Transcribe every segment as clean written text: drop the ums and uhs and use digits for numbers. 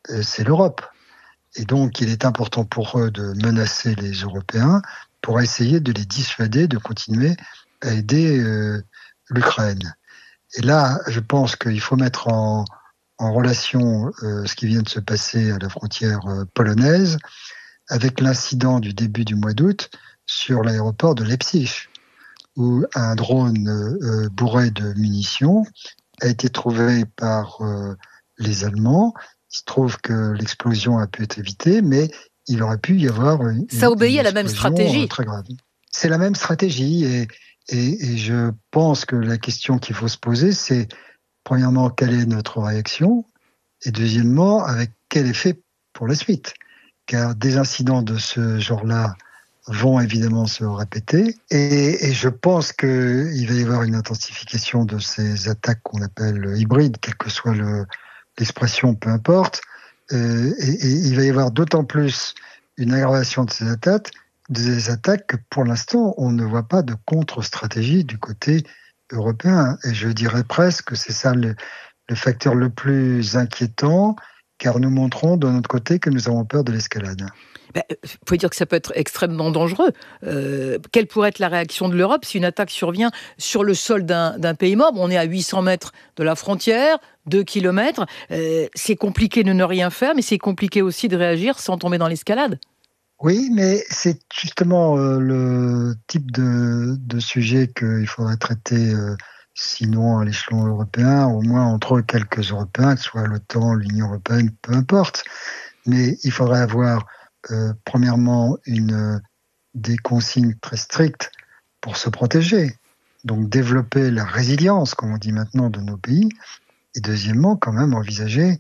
c'est l'Europe. Et donc, il est important pour eux de menacer les Européens pour essayer de les dissuader de continuer à aider l'Ukraine. Et là, je pense qu'il faut mettre en relation ce qui vient de se passer à la frontière polonaise avec l'incident du début du mois d'août sur l'aéroport de Leipzig, où un drone bourré de munitions a été trouvé par les Allemands. Il se trouve que l'explosion a pu être évitée, mais il aurait pu y avoir Ça obéit à la même stratégie. Très grave. C'est la même stratégie et je pense que la question qu'il faut se poser, c'est premièrement, quelle est notre réaction et deuxièmement, avec quel effet pour la suite. Car des incidents de ce genre-là vont évidemment se répéter et je pense qu'il va y avoir une intensification de ces attaques qu'on appelle hybrides, quelle que soit l'expression, peu importe. Et il va y avoir d'autant plus une aggravation de ces attaques que pour l'instant, on ne voit pas de contre-stratégie du côté européen. Et je dirais presque que c'est ça le facteur le plus inquiétant, car nous montrons de notre côté que nous avons peur de l'escalade. Vous pouvez dire que ça peut être extrêmement dangereux. Quelle pourrait être la réaction de l'Europe si une attaque survient sur le sol d'un pays membre ? On est à 800 mètres de la frontière, 2 kilomètres. C'est compliqué de ne rien faire, mais c'est compliqué aussi de réagir sans tomber dans l'escalade. Oui, mais c'est justement le type de sujet qu'il faudrait traiter, sinon à l'échelon européen, au moins entre quelques Européens, que ce soit l'OTAN, l'Union européenne, peu importe. Mais il faudrait avoir premièrement des consignes très strictes pour se protéger. Donc développer la résilience, comme on dit maintenant, de nos pays. Et deuxièmement, quand même envisager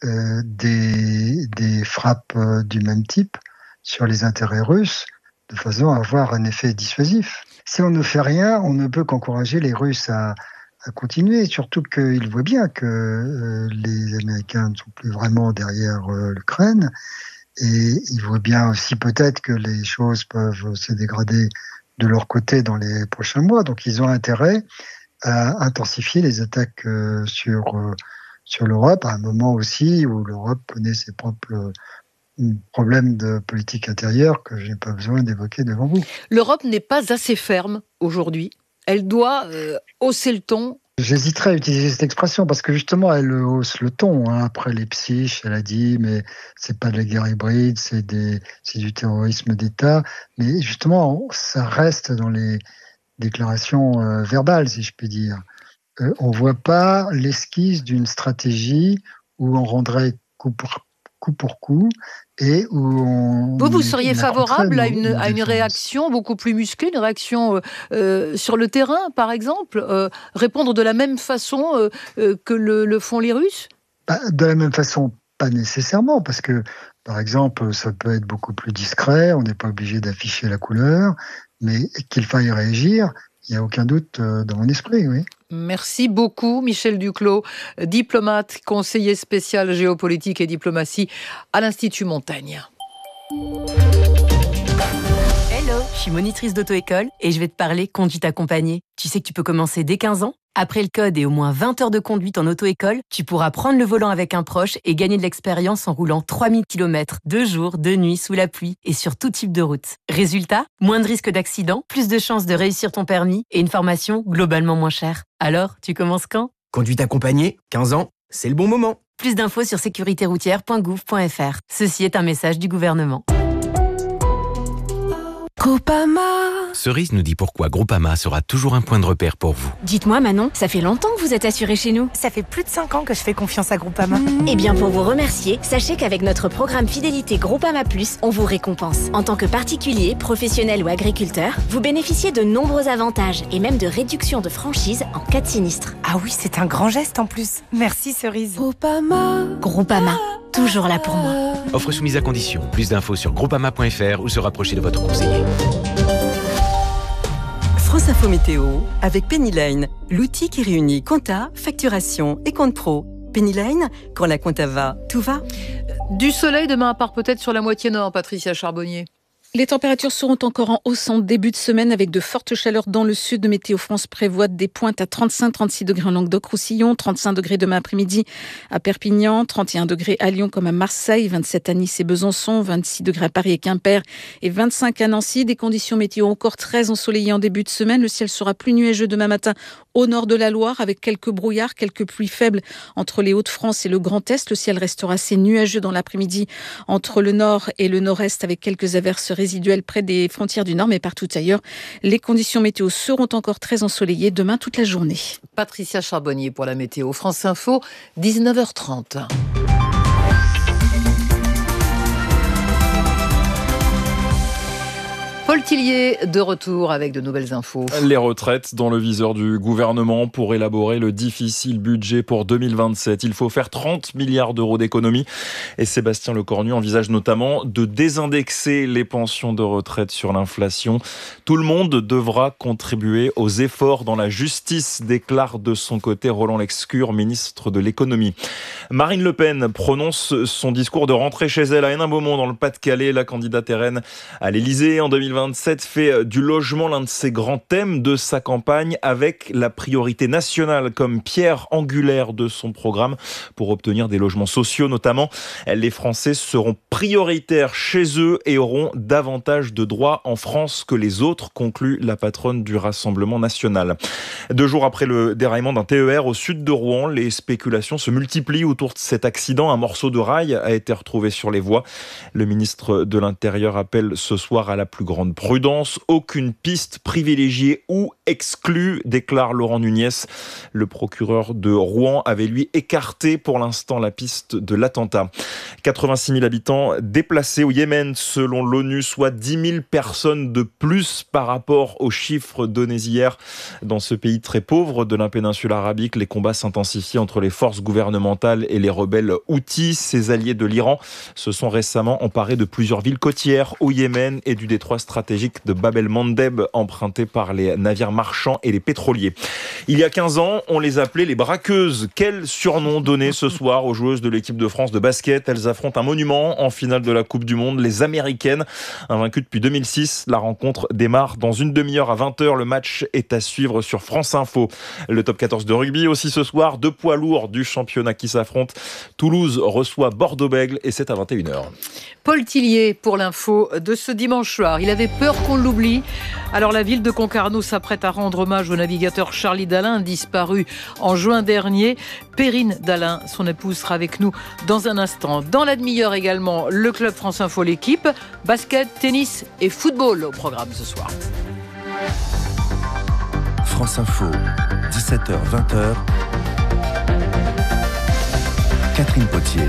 des frappes du même type sur les intérêts russes, de façon à avoir un effet dissuasif. Si on ne fait rien, on ne peut qu'encourager les Russes à continuer, surtout qu'ils voient bien que les Américains ne sont plus vraiment derrière l'Ukraine, et ils voient bien aussi peut-être que les choses peuvent se dégrader de leur côté dans les prochains mois, donc ils ont intérêt à intensifier les attaques sur l'Europe, à un moment aussi où l'Europe connaît ses propres problème de politique intérieure que je n'ai pas besoin d'évoquer devant vous. L'Europe n'est pas assez ferme aujourd'hui. Elle doit hausser le ton. J'hésiterais à utiliser cette expression parce que justement, elle hausse le ton. Après Leipzig, elle a dit, mais c'est pas de la guerre hybride, c'est du terrorisme d'État. Mais justement, ça reste dans les déclarations verbales, si je puis dire. On voit pas l'esquisse d'une stratégie où on rendrait coup pour coup et où vous seriez favorable à une réaction beaucoup plus musclée, une réaction sur le terrain, par exemple, répondre de la même façon que le font les Russes ? De la même façon, pas nécessairement, parce que, par exemple, ça peut être beaucoup plus discret, on n'est pas obligé d'afficher la couleur, mais qu'il faille réagir, il n'y a aucun doute dans mon esprit, oui. Merci beaucoup, Michel Duclos, diplomate, conseiller spécial géopolitique et diplomatie à l'Institut Montaigne. Hello, je suis monitrice d'auto-école et je vais te parler conduite accompagnée. Tu sais que tu peux commencer dès 15 ans ? Après le code et au moins 20 heures de conduite en auto-école, tu pourras prendre le volant avec un proche et gagner de l'expérience en roulant 3000 km, 2 jours, 2 nuits, sous la pluie et sur tout type de route. Résultat, moins de risques d'accident, plus de chances de réussir ton permis et une formation globalement moins chère. Alors, tu commences quand ? Conduite accompagnée, 15 ans, c'est le bon moment. Plus d'infos sur sécuritéroutière.gouv.fr. Ceci est un message du gouvernement. Groupama. Cerise nous dit pourquoi Groupama sera toujours un point de repère pour vous. Dites-moi Manon, ça fait longtemps que vous êtes assurée chez nous. Ça fait plus de 5 ans que je fais confiance à Groupama. Eh bien pour vous remercier, sachez qu'avec notre programme Fidélité Groupama Plus, on vous récompense. En tant que particulier, professionnel ou agriculteur, vous bénéficiez de nombreux avantages et même de réductions de franchise en cas de sinistre. Ah oui, c'est un grand geste en plus. Merci Cerise. Groupama, toujours là pour moi. Offre soumise à condition. Plus d'infos sur groupama.fr ou se rapprocher de votre conseiller. France Info Météo avec Pennyline, l'outil qui réunit compta, facturation et compte pro. Pennyline, quand la compta va, tout va. Du soleil demain, à part peut-être sur la moitié nord, Patricia Charbonnier. Les températures seront encore en hausse en début de semaine avec de fortes chaleurs dans le sud. Météo France prévoit des pointes à 35-36 degrés en Languedoc-Roussillon, 35 degrés demain après-midi à Perpignan, 31 degrés à Lyon comme à Marseille, 27 à Nice et Besançon, 26 degrés à Paris et Quimper et 25 à Nancy. Des conditions météo encore très ensoleillées en début de semaine. Le ciel sera plus nuageux demain matin au nord de la Loire avec quelques brouillards, quelques pluies faibles entre les Hauts-de-France et le Grand Est. Le ciel restera assez nuageux dans l'après-midi entre le nord et le nord-est avec quelques averses résiduelles près des frontières du nord, mais partout ailleurs. Les conditions météo seront encore très ensoleillées demain toute la journée. Patricia Charbonnier pour la météo. France Info, 19h30. Paul Tillier, de retour avec de nouvelles infos. Les retraites dans le viseur du gouvernement pour élaborer le difficile budget pour 2027. Il faut faire 30 milliards d'euros d'économies. Et Sébastien Lecornu envisage notamment de désindexer les pensions de retraite sur l'inflation. Tout le monde devra contribuer aux efforts dans la justice, déclare de son côté Roland Lescure, ministre de l'économie. Marine Le Pen prononce son discours de rentrée chez elle à Hénin-Beaumont dans le Pas-de-Calais. La candidate RN à l'Élysée en 2027 fait du logement l'un de ses grands thèmes de sa campagne avec la priorité nationale comme pierre angulaire de son programme pour obtenir des logements sociaux notamment. Les Français seront prioritaires chez eux et auront davantage de droits en France que les autres, conclut la patronne du Rassemblement national. 2 jours après le déraillement d'un TER au sud de Rouen, les spéculations se multiplient autour de cet accident. Un morceau de rail a été retrouvé sur les voies. Le ministre de l'Intérieur appelle ce soir à la plus grande prudence. Aucune piste privilégiée ou exclue, déclare Laurent Nunez. Le procureur de Rouen avait lui écarté pour l'instant la piste de l'attentat. 86 000 habitants déplacés au Yémen selon l'ONU, soit 10 000 personnes de plus par rapport aux chiffres donnés hier. Dans ce pays très pauvre de la péninsule arabique, les combats s'intensifient entre les forces gouvernementales et les rebelles houthis. Ces alliés de l'Iran se sont récemment emparés de plusieurs villes côtières au Yémen et du détroit stratégique de Bab el-Mandeb, emprunté par les navires marchands et les pétroliers. Il y a 15 ans, on les appelait les braqueuses. Quel surnom donner ce soir aux joueuses de l'équipe de France de basket? Elles affrontent un monument en finale de la Coupe du Monde, les Américaines. Invaincues depuis 2006, la rencontre démarre dans une demi-heure à 20h. Le match est à suivre sur France Info. Le top 14 de rugby aussi ce soir. 2 poids lourds du championnat qui s'affrontent. Toulouse reçoit Bordeaux-Bègles et c'est à 21h. Paul Tillier pour l'info de ce dimanche soir. Il avait peur qu'on l'oublie. Alors la ville de Concarneau s'apprête à rendre hommage au navigateur Charlie Dalin, disparu en juin dernier. Perrine Dalin, son épouse, sera avec nous dans un instant. Dans la demi-heure également, le club France Info, l'équipe. Basket, tennis et football au programme ce soir. France Info, 17h-20h. Catherine Potier.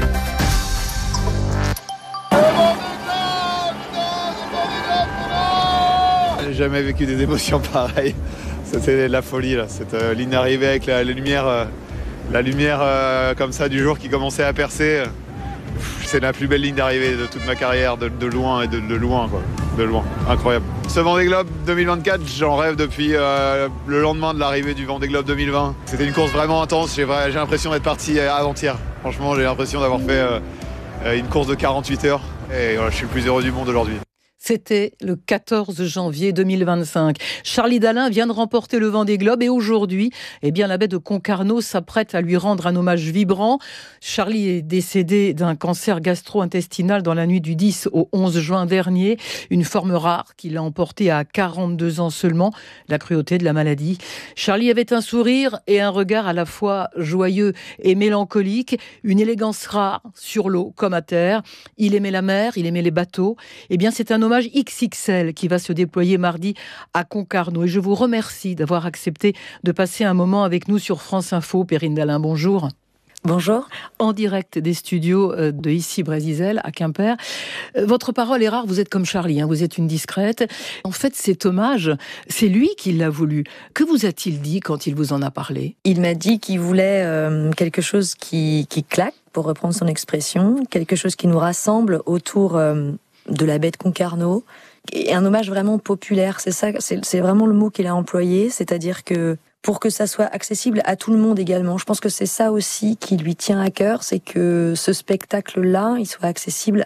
J'ai jamais vécu des émotions pareilles. C'était de la folie là. Cette ligne d'arrivée avec la lumière comme ça du jour qui commençait à percer. C'est la plus belle ligne d'arrivée de toute ma carrière, de loin et de loin quoi. De loin, incroyable. Ce Vendée Globe 2024, j'en rêve depuis le lendemain de l'arrivée du Vendée Globe 2020. C'était une course vraiment intense. J'ai l'impression d'être parti avant-hier. Franchement, j'ai l'impression d'avoir fait une course de 48 heures. Et voilà, je suis le plus heureux du monde aujourd'hui. C'était le 14 janvier 2025. Charlie Dalin vient de remporter le Vendée Globe et aujourd'hui, la baie de Concarneau s'apprête à lui rendre un hommage vibrant. Charlie est décédé d'un cancer gastro-intestinal dans la nuit du 10 au 11 juin dernier. Une forme rare qui l'a emporté à 42 ans seulement, la cruauté de la maladie. Charlie avait un sourire et un regard à la fois joyeux et mélancolique, une élégance rare sur l'eau comme à terre. Il aimait la mer, il aimait les bateaux. C'est un hommage XXL qui va se déployer mardi à Concarneau. Et je vous remercie d'avoir accepté de passer un moment avec nous sur France Info. Perrine Dalin, bonjour. Bonjour. En direct des studios de ici Brésil à Quimper. Votre parole est rare, vous êtes comme Charlie, vous êtes une discrète. En fait, cet hommage, c'est lui qui l'a voulu. Que vous a-t-il dit quand il vous en a parlé? Il m'a dit qu'il voulait quelque chose qui claque, pour reprendre son expression, quelque chose qui nous rassemble autour de la baie de Concarneau, et un hommage vraiment populaire. C'est ça, c'est vraiment le mot qu'il a employé, c'est-à-dire que pour que ça soit accessible à tout le monde également. Je pense que c'est ça aussi qui lui tient à cœur, c'est que ce spectacle-là, il soit accessible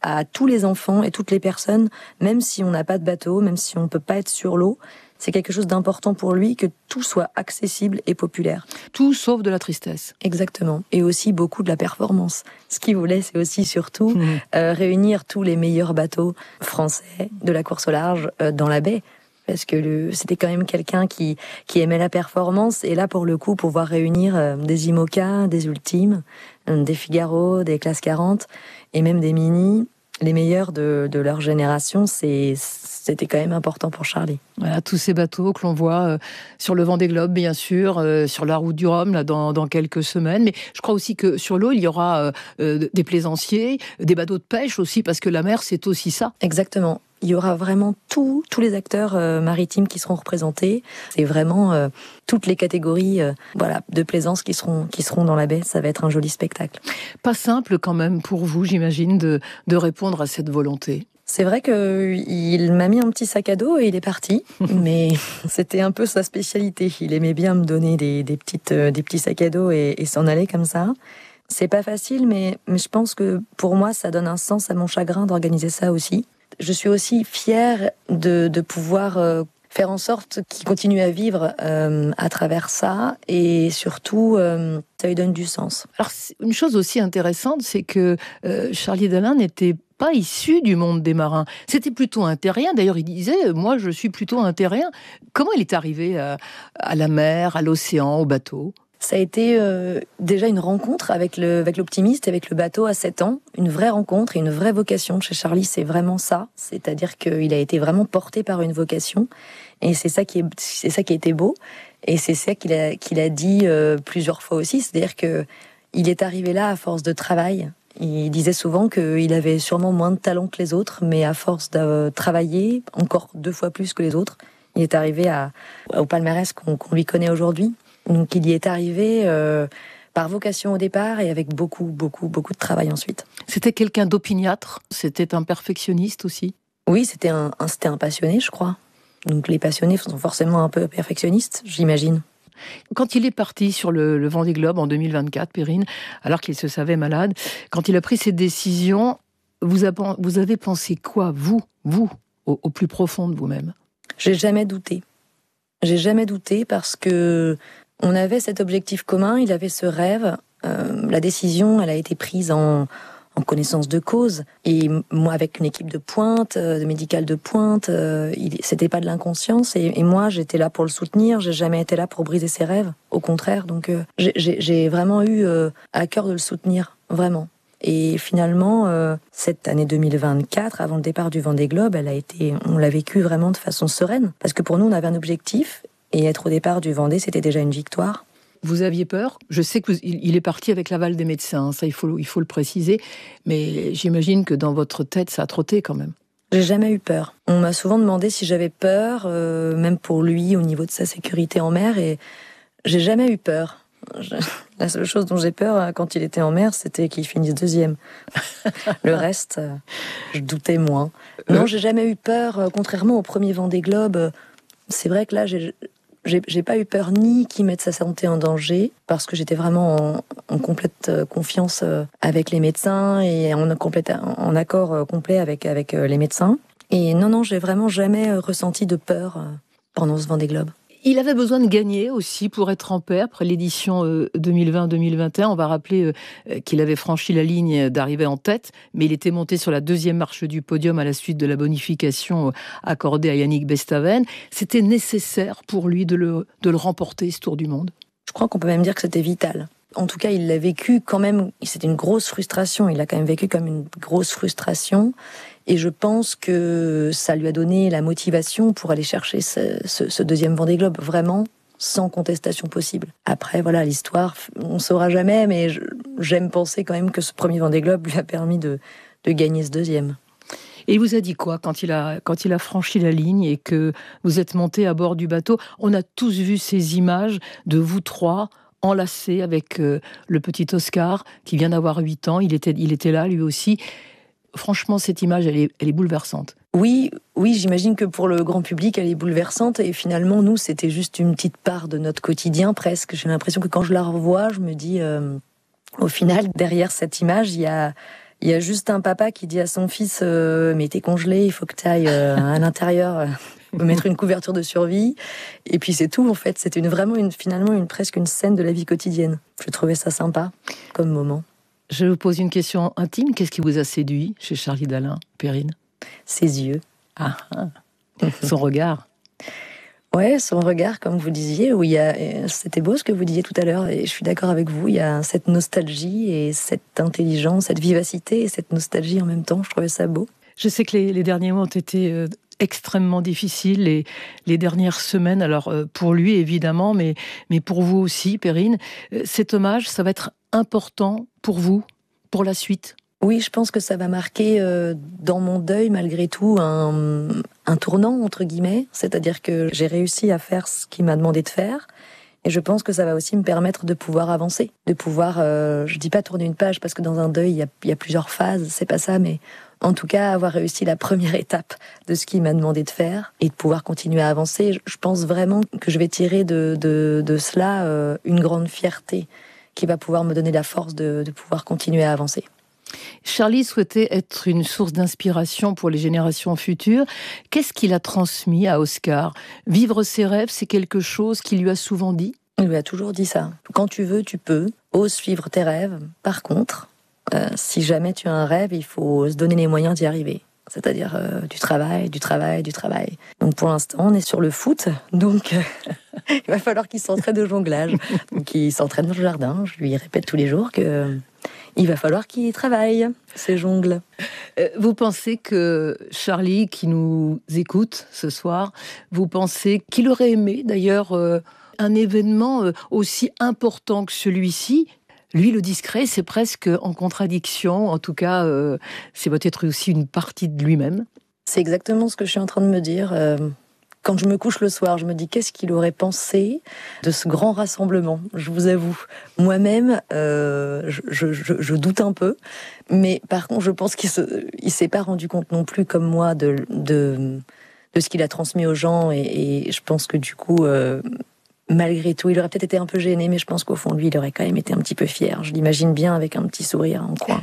à tous les enfants et toutes les personnes, même si on n'a pas de bateau, même si on ne peut pas être sur l'eau. C'est quelque chose d'important pour lui, que tout soit accessible et populaire. Tout sauf de la tristesse. Exactement. Et aussi beaucoup de la performance. Ce qu'il voulait, c'est aussi surtout réunir tous les meilleurs bateaux français de la course au large dans la baie. Parce que c'était quand même quelqu'un qui aimait la performance. Et là, pour le coup, pouvoir réunir des IMOCA, des Ultimes, des Figaro, des Classes 40 et même des Mini, les meilleurs de leur génération, c'était quand même important pour Charlie. Voilà, tous ces bateaux que l'on voit sur le Vendée Globe, bien sûr, sur la route du Rhum, là, dans quelques semaines. Mais je crois aussi que sur l'eau, il y aura des plaisanciers, des bateaux de pêche aussi, parce que la mer, c'est aussi ça. Exactement. Il y aura vraiment tous les acteurs maritimes qui seront représentés. C'est vraiment toutes les catégories de plaisance qui seront dans la baie. Ça va être un joli spectacle. Pas simple quand même pour vous, j'imagine, de répondre à cette volonté. C'est vrai qu'il m'a mis un petit sac à dos et il est parti, mais c'était un peu sa spécialité. Il aimait bien me donner des petits sacs à dos et s'en aller comme ça. C'est pas facile, mais je pense que pour moi, ça donne un sens à mon chagrin d'organiser ça aussi. Je suis aussi fière de pouvoir faire en sorte qu'il continue à vivre à travers ça, et surtout, ça lui donne du sens. Alors, une chose aussi intéressante, c'est que Charlie Dalin n'était pas issu du monde des marins. C'était plutôt un terrien. D'ailleurs, il disait, moi, je suis plutôt un terrien. Comment il est arrivé à la mer, à l'océan, au bateau ? Ça a été déjà une rencontre avec l'Optimiste, avec le bateau à 7 ans. Une vraie rencontre et une vraie vocation. Chez Charlie, c'est vraiment ça. C'est-à-dire qu'il a été vraiment porté par une vocation. Et c'est ça qui a été beau. Et c'est ça qu'il a dit plusieurs fois aussi. C'est-à-dire qu'il est arrivé là à force de travail. Il disait souvent qu'il avait sûrement moins de talent que les autres, mais à force de travailler encore 2 fois plus que les autres, il est arrivé au palmarès qu'on lui connaît aujourd'hui. Donc il y est arrivé par vocation au départ et avec beaucoup de travail ensuite. C'était quelqu'un d'opiniâtre, c'était un perfectionniste aussi. Oui, c'était un passionné, je crois. Donc les passionnés sont forcément un peu perfectionnistes, j'imagine. Quand il est parti sur le Vendée Globe en 2024, Perrine, alors qu'il se savait malade, quand il a pris cette décision, vous avez pensé quoi, vous, au plus profond de vous-même ? J'ai jamais douté. J'ai jamais douté parce que on avait cet objectif commun, il avait ce rêve. La décision, elle a été prise en connaissance de cause. Et moi, avec une équipe de pointe, de médicale de pointe, c'était pas de l'inconscience. Et moi, j'étais là pour le soutenir. J'ai jamais été là pour briser ses rêves. Au contraire. Donc, j'ai vraiment eu à cœur de le soutenir, vraiment. Et finalement, cette année 2024, avant le départ du Vendée Globe, on l'a vécu vraiment de façon sereine. Parce que pour nous, on avait un objectif. Et être au départ du Vendée, c'était déjà une victoire. Vous aviez peur ? Je sais qu'il est parti avec l'aval des médecins, ça il faut le préciser, mais j'imagine que dans votre tête, ça a trotté quand même. J'ai jamais eu peur. On m'a souvent demandé si j'avais peur, même pour lui, au niveau de sa sécurité en mer, et j'ai jamais eu peur. La seule chose dont j'ai peur quand il était en mer, c'était qu'il finisse 2e. Le reste, je doutais moins. Non, j'ai jamais eu peur, contrairement au premier Vendée Globe. C'est vrai que là, j'ai pas eu peur ni qu'il mette sa santé en danger, parce que j'étais vraiment en complète confiance avec les médecins et en accord complet avec les médecins. Et non, j'ai vraiment jamais ressenti de peur pendant ce Vendée Globe. Il avait besoin de gagner aussi pour être en paix après l'édition 2020-2021. On va rappeler qu'il avait franchi la ligne d'arriver en tête, mais il était monté sur la 2e marche du podium à la suite de la bonification accordée à Yannick Bestaven. C'était nécessaire pour lui de le remporter, ce Tour du Monde. Je crois qu'on peut même dire que c'était vital. En tout cas, il l'a vécu quand même, c'était une grosse frustration. Il l'a quand même vécu comme une grosse frustration. Et je pense que ça lui a donné la motivation pour aller chercher ce 2e Vendée Globe, vraiment, sans contestation possible. Après, voilà, l'histoire, on ne saura jamais, mais j'aime penser quand même que ce premier Vendée Globe lui a permis de gagner ce 2e. Et il vous a dit quoi quand il a franchi la ligne et que vous êtes monté à bord du bateau ? On a tous vu ces images de vous 3 enlacés avec le petit Oscar qui vient d'avoir 8 ans. Il était là, lui aussi. Franchement, cette image, elle est bouleversante. Oui, j'imagine que pour le grand public, elle est bouleversante. Et finalement, nous, c'était juste une petite part de notre quotidien, presque. J'ai l'impression que quand je la revois, je me dis, au final, derrière cette image, il y a Il y a juste un papa qui dit à son fils mais t'es congelé, il faut que tu ailles à l'intérieur mettre une couverture de survie. Et puis c'est tout en fait. C'était presque une scène de la vie quotidienne. Je trouvais ça sympa comme moment. Je vous pose une question intime. Qu'est-ce qui vous a séduit chez Charlie Dalin, Perrine ? Ses yeux. Son regard. Ouais, son regard, comme vous disiez, c'était beau ce que vous disiez tout à l'heure, et je suis d'accord avec vous, il y a cette nostalgie et cette intelligence, cette vivacité et cette nostalgie en même temps, je trouvais ça beau. Je sais que les derniers mois ont été extrêmement difficiles, et les dernières semaines, alors pour lui évidemment, mais pour vous aussi, Perrine. Cet hommage, ça va être important pour vous, pour la suite ? Oui, je pense que ça va marquer dans mon deuil, malgré tout, un tournant, entre guillemets. C'est-à-dire que j'ai réussi à faire ce qu'il m'a demandé de faire. Et je pense que ça va aussi me permettre de pouvoir avancer. De pouvoir, je dis pas tourner une page, parce que dans un deuil, il y a plusieurs phases, c'est pas ça, mais en tout cas, avoir réussi la première étape de ce qu'il m'a demandé de faire et de pouvoir continuer à avancer. Je pense vraiment que je vais tirer de cela une grande fierté qui va pouvoir me donner la force de pouvoir continuer à avancer. Charlie souhaitait être une source d'inspiration pour les générations futures. Qu'est-ce qu'il a transmis à Oscar ? Vivre ses rêves, c'est quelque chose qu'il lui a souvent dit ? Il lui a toujours dit ça. Quand tu veux, tu peux. Ose suivre tes rêves. Par contre, si jamais tu as un rêve, il faut se donner les moyens d'y arriver. C'est-à-dire du travail. Donc pour l'instant, on est sur le foot, donc il va falloir qu'il s'entraîne au jonglage. Donc il s'entraîne dans le jardin. Je lui répète tous les jours que il va falloir qu'il travaille ses jongles. Vous pensez que Charlie, qui nous écoute ce soir, vous pensez qu'il aurait aimé d'ailleurs un événement aussi important que celui-ci ? Lui, le discret, c'est presque en contradiction. En tout cas, c'est peut-être aussi une partie de lui-même. C'est exactement ce que je suis en train de me dire. Quand je me couche le soir, je me dis qu'est-ce qu'il aurait pensé de ce grand rassemblement. Je vous avoue, moi-même, je doute un peu. Mais par contre, je pense qu'il s'est pas rendu compte non plus, comme moi, de ce qu'il a transmis aux gens. Et je pense que du coup... malgré tout, il aurait peut-être été un peu gêné, mais je pense qu'au fond de lui, il aurait quand même été un petit peu fier. Je l'imagine bien avec un petit sourire en coin.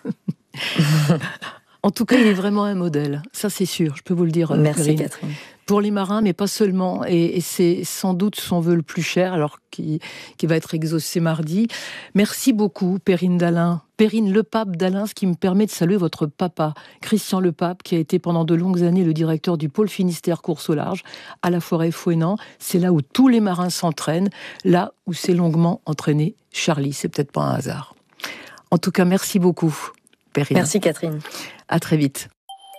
En tout cas, il est vraiment un modèle. Ça, c'est sûr, je peux vous le dire. Merci, Perrine. Catherine. Pour les marins, mais pas seulement. Et c'est sans doute son vœu le plus cher, alors qui va être exaucé mardi. Merci beaucoup, Perrine Dalin. Perrine Lepape Dalin, ce qui me permet de saluer votre papa, Christian Lepape, qui a été pendant de longues années le directeur du pôle Finistère course au large, à la forêt Fouesnant. C'est là où tous les marins s'entraînent, là où s'est longuement entraîné Charlie. C'est peut-être pas un hasard. En tout cas, merci beaucoup, Perrine. Merci, Catherine. À très vite.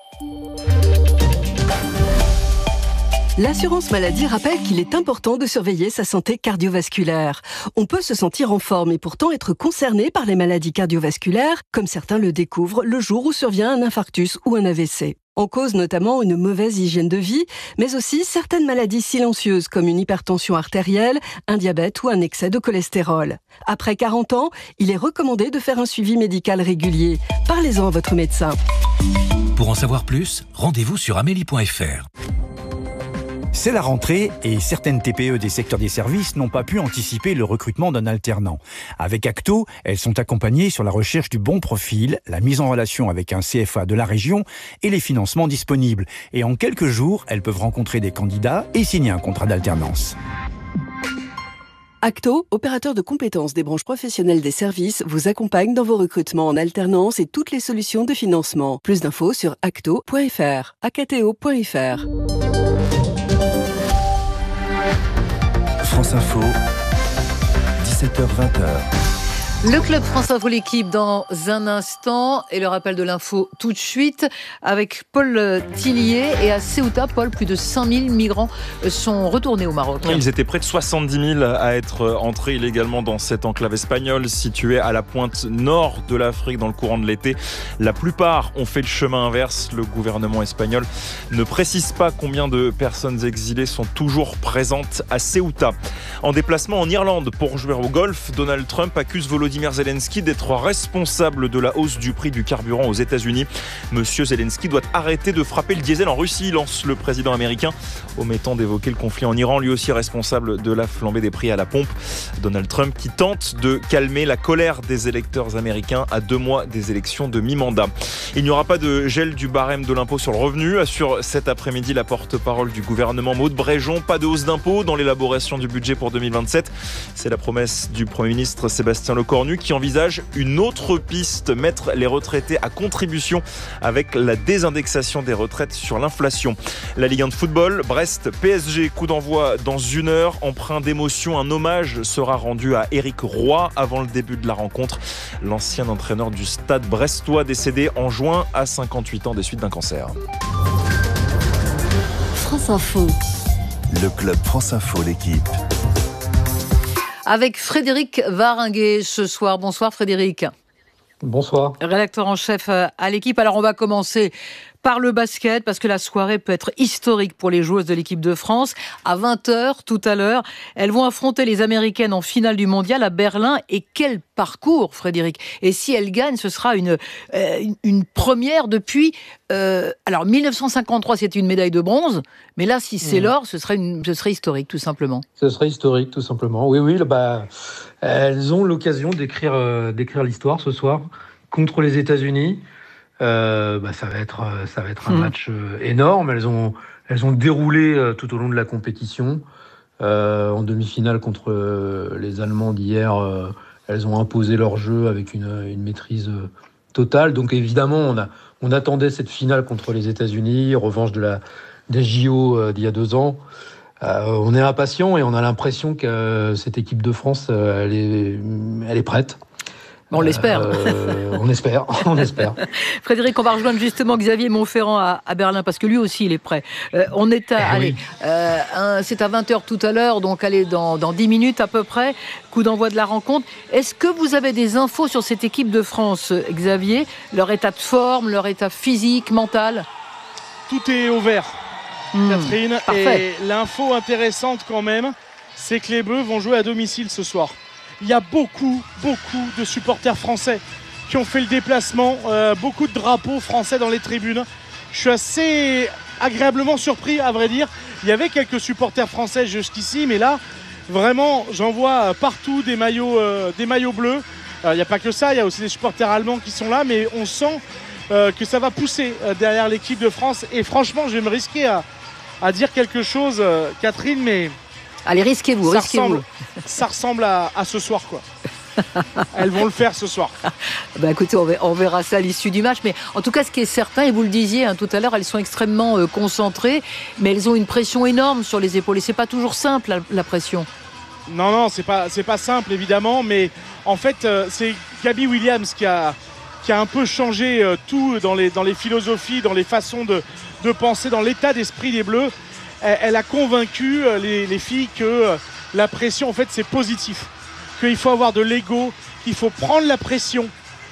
L'assurance maladie rappelle qu'il est important de surveiller sa santé cardiovasculaire. On peut se sentir en forme et pourtant être concerné par les maladies cardiovasculaires, comme certains le découvrent le jour où survient un infarctus ou un AVC. En cause notamment une mauvaise hygiène de vie, mais aussi certaines maladies silencieuses comme une hypertension artérielle, un diabète ou un excès de cholestérol. Après 40 ans, il est recommandé de faire un suivi médical régulier. Parlez-en à votre médecin. Pour en savoir plus, rendez-vous sur amélie.fr. C'est la rentrée et certaines TPE des secteurs des services n'ont pas pu anticiper le recrutement d'un alternant. Avec Acto, elles sont accompagnées sur la recherche du bon profil, la mise en relation avec un CFA de la région et les financements disponibles. Et en quelques jours, elles peuvent rencontrer des candidats et signer un contrat d'alternance. Acto, opérateur de compétences des branches professionnelles des services, vous accompagne dans vos recrutements en alternance et toutes les solutions de financement. Plus d'infos sur acto.fr, acto.fr. France Info, 17h-20h. Le Club France Info, l'équipe dans un instant et le rappel de l'info tout de suite avec Paul Tillier et à Ceuta. Paul, plus de 5000 migrants sont retournés au Maroc. Ils étaient près de 70 000 à être entrés illégalement dans cette enclave espagnole située à la pointe nord de l'Afrique dans le courant de l'été. La plupart ont fait le chemin inverse. Le gouvernement espagnol ne précise pas combien de personnes exilées sont toujours présentes à Ceuta. En déplacement en Irlande pour jouer au golf, Donald Trump accuse Volodymyr Volodymyr Zelensky d'être responsable de la hausse du prix du carburant aux États-Unis. Monsieur Zelensky doit arrêter de frapper le diesel en Russie, lance le président américain, omettant d'évoquer le conflit en Iran, lui aussi responsable de la flambée des prix à la pompe. Donald Trump qui tente de calmer la colère des électeurs américains à 2 mois des élections de mi-mandat. Il n'y aura pas de gel du barème de l'impôt sur le revenu, assure cet après-midi la porte-parole du gouvernement Maud Bréjon. Pas de hausse d'impôt dans l'élaboration du budget pour 2027. C'est la promesse du Premier ministre Sébastien Lecornu qui envisage une autre piste, mettre les retraités à contribution avec la désindexation des retraites sur l'inflation. La Ligue 1 de football, Brest PSG, coup d'envoi dans 1 heure. Empreint d'émotion, un hommage sera rendu à Éric Roy avant le début de la rencontre. L'ancien entraîneur du Stade brestois décédé en juin à 58 ans des suites d'un cancer. France Info. Le club France Info, l'équipe. Avec Frédéric Varinguet ce soir. Bonsoir Frédéric. Bonsoir. Rédacteur en chef à l'équipe. Alors on va commencer par le basket parce que la soirée peut être historique pour les joueuses de l'équipe de France. À 20h tout à l'heure, elles vont affronter les Américaines en finale du mondial à Berlin. Et quel parcours, Frédéric! Et si elles gagnent, ce sera une première depuis... alors 1953, c'était une médaille de bronze. Mais là, si c'est l'or, ce serait historique, tout simplement. Ce serait historique, tout simplement. Oui, elles ont l'occasion d'écrire l'histoire ce soir contre les États-Unis. Ça va être un match énorme. Elles ont déroulé tout au long de la compétition. En demi-finale contre les Allemands d'hier, elles ont imposé leur jeu avec une maîtrise totale. Donc évidemment, on attendait cette finale contre les États-Unis, revanche des JO d'il y a 2 ans. On est impatient et on a l'impression que cette équipe de France, elle est prête. On l'espère. On espère. Frédéric, on va rejoindre justement Xavier Montferrand à Berlin parce que lui aussi il est prêt. C'est à 20h tout à l'heure, donc allez dans 10 minutes à peu près, coup d'envoi de la rencontre. Est-ce que vous avez des infos sur cette équipe de France, Xavier? Leur état de forme, leur état physique, mental? Tout est au vert, Catherine. Parfait. Et l'info intéressante quand même, c'est que les Bleus vont jouer à domicile ce soir. Il y a beaucoup de supporters français qui ont fait le déplacement, beaucoup de drapeaux français dans les tribunes. Je suis assez agréablement surpris, à vrai dire. Il y avait quelques supporters français jusqu'ici, mais là, vraiment, j'en vois partout des maillots bleus. Il n'y a pas que ça, il y a aussi des supporters allemands qui sont là, mais on sent que ça va pousser derrière l'équipe de France. Et franchement, je vais me risquer à dire quelque chose, Catherine, mais... Allez, risquez-vous. Ça ressemble à ce soir, quoi. Elles vont le faire ce soir. Écoutez, on verra ça à l'issue du match. Mais en tout cas, ce qui est certain, et vous le disiez tout à l'heure, elles sont extrêmement concentrées, mais elles ont une pression énorme sur les épaules. Et c'est pas toujours simple, la pression. Non, c'est pas simple, évidemment. Mais en fait, c'est Gabby Williams qui a un peu changé tout dans les philosophies, dans les façons de penser, dans l'état d'esprit des Bleus. Elle a convaincu les filles que la pression, en fait, c'est positif. Qu'il faut avoir de l'ego, qu'il faut prendre la pression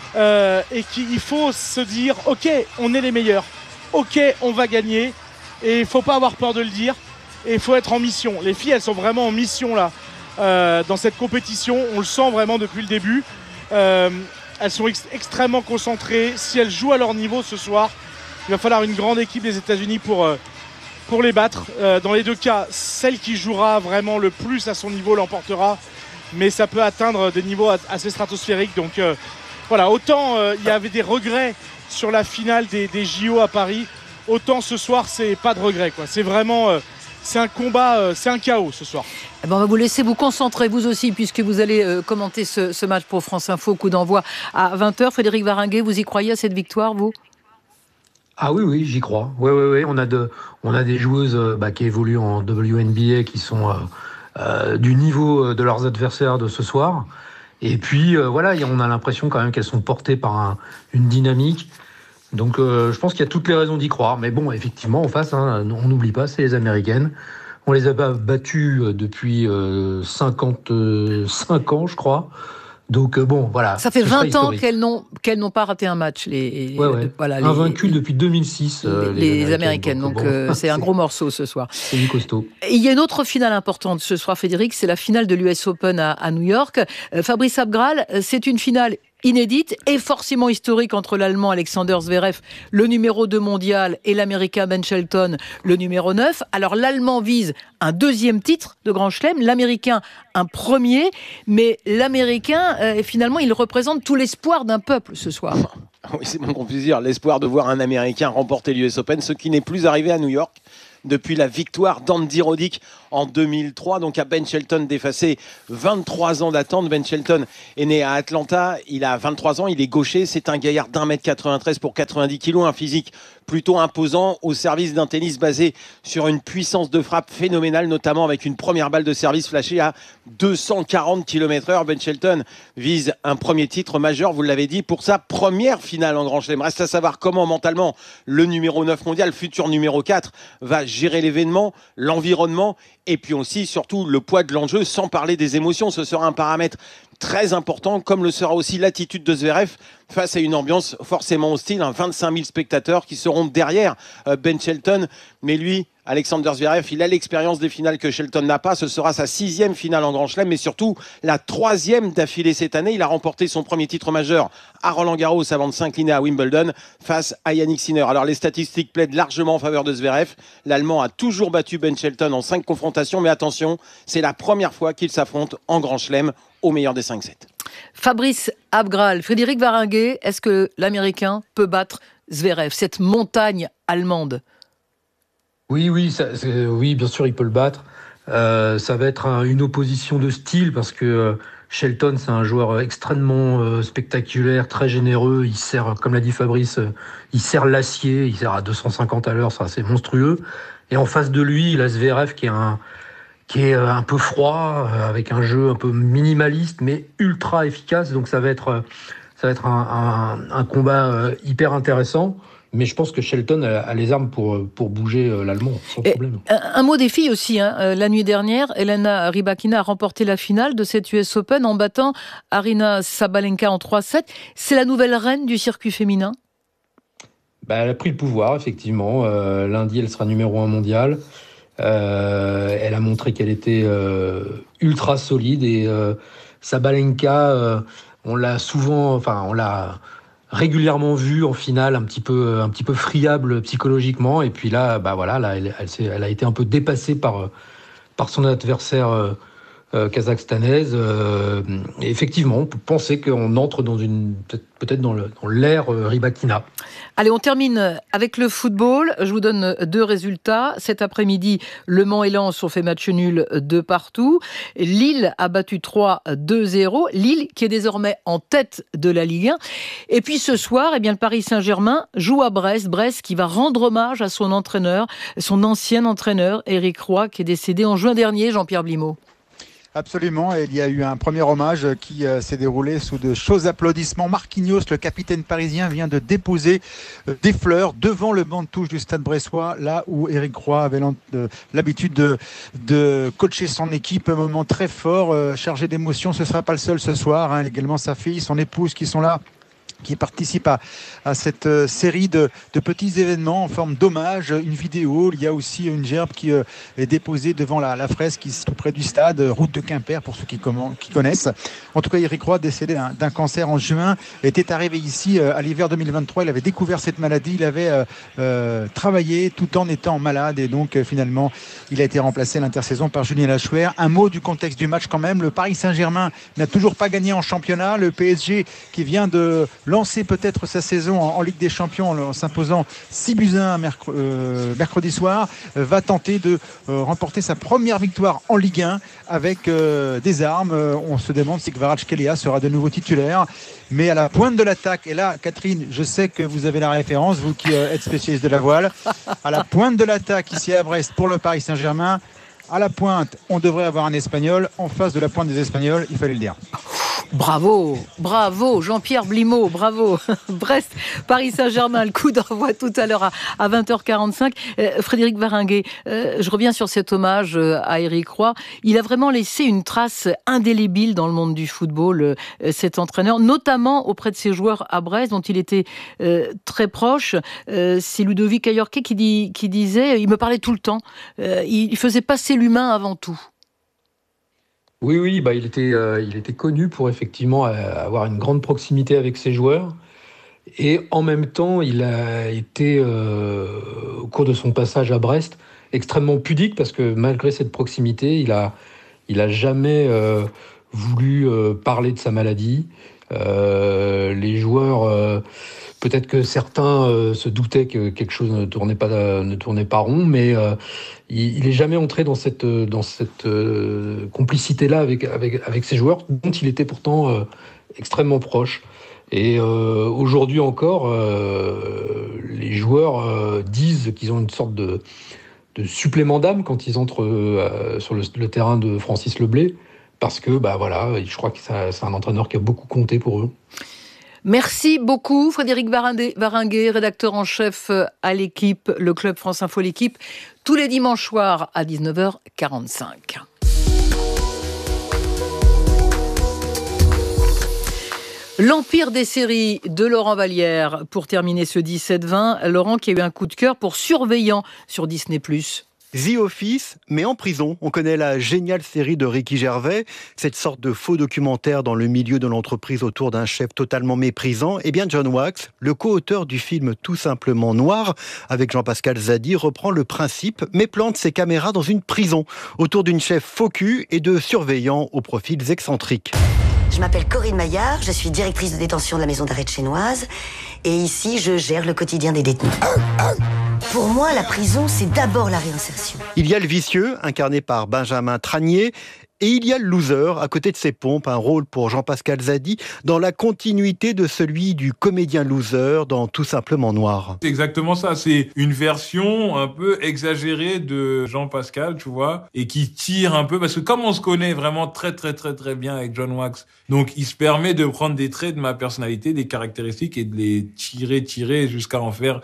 et qu'il faut se dire « Ok, on est les meilleurs. Ok, on va gagner. » Et il ne faut pas avoir peur de le dire. Et il faut être en mission. Les filles, elles sont vraiment en mission là dans cette compétition. On le sent vraiment depuis le début. Elles sont extrêmement concentrées. Si elles jouent à leur niveau ce soir, il va falloir une grande équipe des États-Unis pour les battre. Dans les 2 cas, celle qui jouera vraiment le plus à son niveau l'emportera, mais ça peut atteindre des niveaux assez stratosphériques. Donc voilà, autant il y avait des regrets sur la finale des JO à Paris, autant ce soir c'est pas de regrets, quoi. C'est vraiment c'est un combat, c'est un chaos ce soir. On va vous laisser vous concentrer vous aussi puisque vous allez commenter ce match pour France Info, coup d'envoi à 20h. Frédéric Varinguet, vous y croyez à cette victoire, vous? Ah oui, j'y crois. Oui. On a des joueuses qui évoluent en WNBA qui sont du niveau de leurs adversaires de ce soir. Et puis on a l'impression quand même qu'elles sont portées par une dynamique. Donc je pense qu'il y a toutes les raisons d'y croire. Mais bon, effectivement, en face, on n'oublie pas, c'est les Américaines. On les a battues depuis 55 ans, je crois. Donc bon, voilà. Ça fait 20 ans qu'elles n'ont pas raté un match. Invaincues depuis 2006. Les Américaines. Donc c'est un gros morceau ce soir. C'est du costaud. Il y a une autre finale importante ce soir, Frédéric, c'est la finale de l'US Open à New York. Fabrice Abgral, c'est une finale inédite et forcément historique entre l'Allemand Alexander Zverev, le numéro 2 mondial, et l'Américain Ben Shelton, le numéro 9. Alors l'Allemand vise un deuxième titre de Grand Chelem, l'Américain un premier, mais l'Américain, finalement, il représente tout l'espoir d'un peuple ce soir. Oui, c'est mon qu'on puisse dire, l'espoir de voir un Américain remporter l'US Open, ce qui n'est plus arrivé à New York depuis la victoire d'Andy Roddick en 2003. Donc à Ben Shelton d'effacer 23 ans d'attente. Ben Shelton est né à Atlanta, il a 23 ans, il est gaucher, c'est un gaillard d'1m93 pour 90 kg, un physique plutôt imposant au service d'un tennis basé sur une puissance de frappe phénoménale, notamment avec une première balle de service flashée à 240 km/h. Ben Shelton vise un premier titre majeur, vous l'avez dit, pour sa première finale en Grand Chelem. Reste à savoir comment mentalement le numéro 9 mondial, futur numéro 4, va gérer l'événement, l'environnement et puis aussi surtout le poids de l'enjeu, sans parler des émotions. Ce sera un paramètre très important, comme le sera aussi l'attitude de Zverev face à une ambiance forcément hostile, 25 000 spectateurs qui seront derrière Ben Shelton. Mais lui, Alexander Zverev, il a l'expérience des finales que Shelton n'a pas. Ce sera sa 6e finale en Grand Chelem, mais surtout la 3e d'affilée cette année. Il a remporté son premier titre majeur à Roland-Garros avant de s'incliner à Wimbledon face à Yannick Sinner. Alors les statistiques plaident largement en faveur de Zverev. L'Allemand a toujours battu Ben Shelton en 5 confrontations, mais attention, c'est la première fois qu'ils s'affrontent en Grand Chelem au meilleur des 5 sets. Fabrice Abgral, Frédéric Varinguet, est-ce que l'Américain peut battre Zverev, cette montagne allemande? Oui, bien sûr, il peut le battre. Ça va être une opposition de style parce que Shelton, c'est un joueur extrêmement spectaculaire, très généreux. Il sert, comme l'a dit Fabrice, il sert l'acier, il sert à 250 à l'heure, c'est monstrueux. Et en face de lui, il a Zverev qui est un peu froid, avec un jeu un peu minimaliste, mais ultra efficace. Donc ça va être un combat hyper intéressant. Mais je pense que Shelton a les armes pour bouger l'Allemand, sans problème. Un mot des filles aussi. La nuit dernière, Elena Rybakina a remporté la finale de cette US Open en battant Aryna Sabalenka en 3-7. C'est la nouvelle reine du circuit féminin? Elle a pris le pouvoir, effectivement. Lundi, elle sera numéro 1 mondial. Elle a montré qu'elle était ultra solide. Et Sabalenka, on l'a régulièrement vu en finale un petit peu friable psychologiquement, et puis là elle a été un peu dépassée par son adversaire kazakhstanaise. Et effectivement, on peut penser qu'on entre dans peut-être dans l'ère Rybakina. Allez, on termine avec le football. Je vous donne 2 résultats. Cet après-midi, Le Mans et Lens ont fait match nul de partout. Lille a battu 3-2-0. Lille qui est désormais en tête de la Ligue 1. Et puis ce soir, le Paris Saint-Germain joue à Brest. Brest qui va rendre hommage à son entraîneur, son ancien entraîneur, Éric Roy, qui est décédé en juin dernier, Jean-Pierre Blimaud. Absolument, et il y a eu un premier hommage qui s'est déroulé sous de chauds applaudissements. Marquinhos, le capitaine parisien, vient de déposer des fleurs devant le banc de touche du Stade Bressois, là où Éric Roy avait l'habitude de coacher son équipe. Un moment très fort, chargé d'émotions. Ce ne sera pas le seul ce soir, également sa fille, son épouse qui sont là, qui participent à cette série de petits événements en forme d'hommage. Une vidéo, il y a aussi une gerbe qui est déposée devant la fresque qui est tout près du stade, route de Quimper pour ceux qui connaissent. En tout cas, Éric Roy, décédé d'un cancer en juin, était arrivé ici à l'hiver 2023. Il avait découvert cette maladie, il avait travaillé tout en étant malade, et donc finalement il a été remplacé à l'intersaison par Julien Lachouère. Un mot du contexte du match quand même. Le Paris Saint-Germain n'a toujours pas gagné en championnat. Le PSG qui vient de lancer peut-être sa saison en Ligue des Champions en s'imposant 6-1 mercredi soir, va tenter de remporter sa première victoire en Ligue 1 avec des armes. On se demande si Kvaratskhelia sera de nouveau titulaire. Mais à la pointe de l'attaque, et là, Catherine, je sais que vous avez la référence, vous qui êtes spécialiste de la voile, à la pointe de l'attaque ici à Brest pour le Paris Saint-Germain, à la pointe, on devrait avoir un Espagnol. En face de la pointe des Espagnols, il fallait le dire. Bravo, Jean-Pierre Blimaud, bravo. Brest, Paris Saint-Germain, le coup d'envoi tout à l'heure à 20h45. Frédéric Varinguet, je reviens sur cet hommage à Éric Roy. Il a vraiment laissé une trace indélébile dans le monde du football, cet entraîneur, notamment auprès de ses joueurs à Brest, dont il était très proche. C'est Ludovic Ayorquet qui disait, il me parlait tout le temps, il faisait passer l'humain avant tout. Oui, il était connu pour effectivement avoir une grande proximité avec ses joueurs. Et en même temps, il a été, au cours de son passage à Brest, extrêmement pudique parce que malgré cette proximité, il a jamais voulu parler de sa maladie. Les joueurs, peut-être que certains se doutaient que quelque chose ne tournait pas rond, mais il n'est jamais entré dans cette complicité-là avec ses joueurs, dont il était pourtant extrêmement proche. Et aujourd'hui encore, les joueurs disent qu'ils ont une sorte de supplément d'âme quand ils entrent sur le terrain de Francis Leblay, parce que je crois que c'est un entraîneur qui a beaucoup compté pour eux. Merci beaucoup Frédéric Varinguet, rédacteur en chef à l'équipe, le Club France Info l'équipe, tous les dimanches soirs à 19h45. L'Empire des séries de Laurent Vallière pour terminer ce 17-20. Laurent qui a eu un coup de cœur pour Surveillant sur Disney+. The Office, mais en prison. On connaît la géniale série de Ricky Gervais, cette sorte de faux documentaire dans le milieu de l'entreprise autour d'un chef totalement méprisant. Eh bien, John Wax, le co-auteur du film Tout simplement noir, avec Jean-Pascal Zadi, reprend le principe, mais plante ses caméras dans une prison, autour d'une chef faux cul et de surveillants aux profils excentriques. Je m'appelle Corinne Maillard, je suis directrice de détention de la maison d'arrêt de Chénoise, et ici, je gère le quotidien des détenus. Pour moi, la prison, c'est d'abord la réinsertion. Il y a le vicieux, incarné par Benjamin Tranier, et il y a le loser, à côté de ses pompes, un rôle pour Jean-Pascal Zadi, dans la continuité de celui du comédien loser dans Tout simplement noir. C'est exactement ça, c'est une version un peu exagérée de Jean-Pascal, tu vois, et qui tire un peu, parce que comme on se connaît vraiment très bien avec John Wax, donc il se permet de prendre des traits de ma personnalité, des caractéristiques, et de les tirer jusqu'à en faire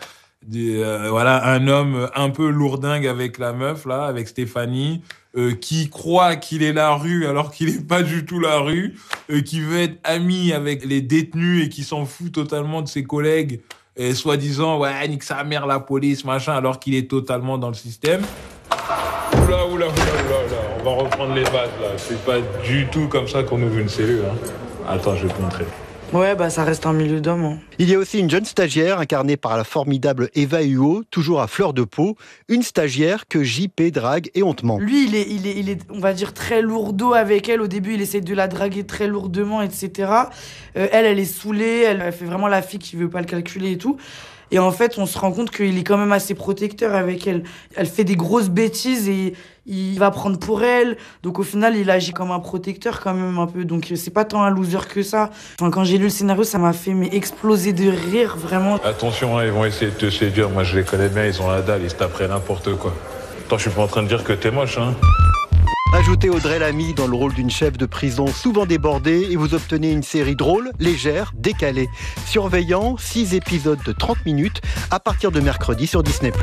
un homme un peu lourdingue avec la meuf, là, avec Stéphanie, qui croit qu'il est la rue alors qu'il est pas du tout la rue, qui veut être ami avec les détenus et qui s'en fout totalement de ses collègues, et soi-disant, ouais, nique sa mère la police, machin, alors qu'il est totalement dans le système. Oula, on va reprendre les bases, là. C'est pas du tout comme ça qu'on ouvre une cellule, hein. Attends, je vais te montrer. Ouais, ça reste un milieu d'hommes. Hein. Il y a aussi une jeune stagiaire incarnée par la formidable Eva Huot, toujours à fleur de peau, une stagiaire que JP drague éhontement. Lui, il est, on va dire, très lourdeau avec elle. Au début, il essaie de la draguer très lourdement, etc. Elle est saoulée, elle fait vraiment la fille qui veut pas le calculer et tout. Et en fait, on se rend compte qu'il est quand même assez protecteur avec elle. Elle fait des grosses bêtises et il va prendre pour elle. Donc au final, il agit comme un protecteur quand même un peu. Donc c'est pas tant un loser que ça. Enfin, quand j'ai lu le scénario, ça m'a fait exploser de rire, vraiment. Attention, hein, ils vont essayer de te séduire. Moi, je les connais bien, ils ont la dalle, ils se taperaient n'importe quoi. Attends, je suis pas en train de dire que t'es moche, hein. Ajoutez Audrey Lamy dans le rôle d'une chef de prison souvent débordée et vous obtenez une série drôle, légère, décalée. Surveillant, 6 épisodes de 30 minutes à partir de mercredi sur Disney+.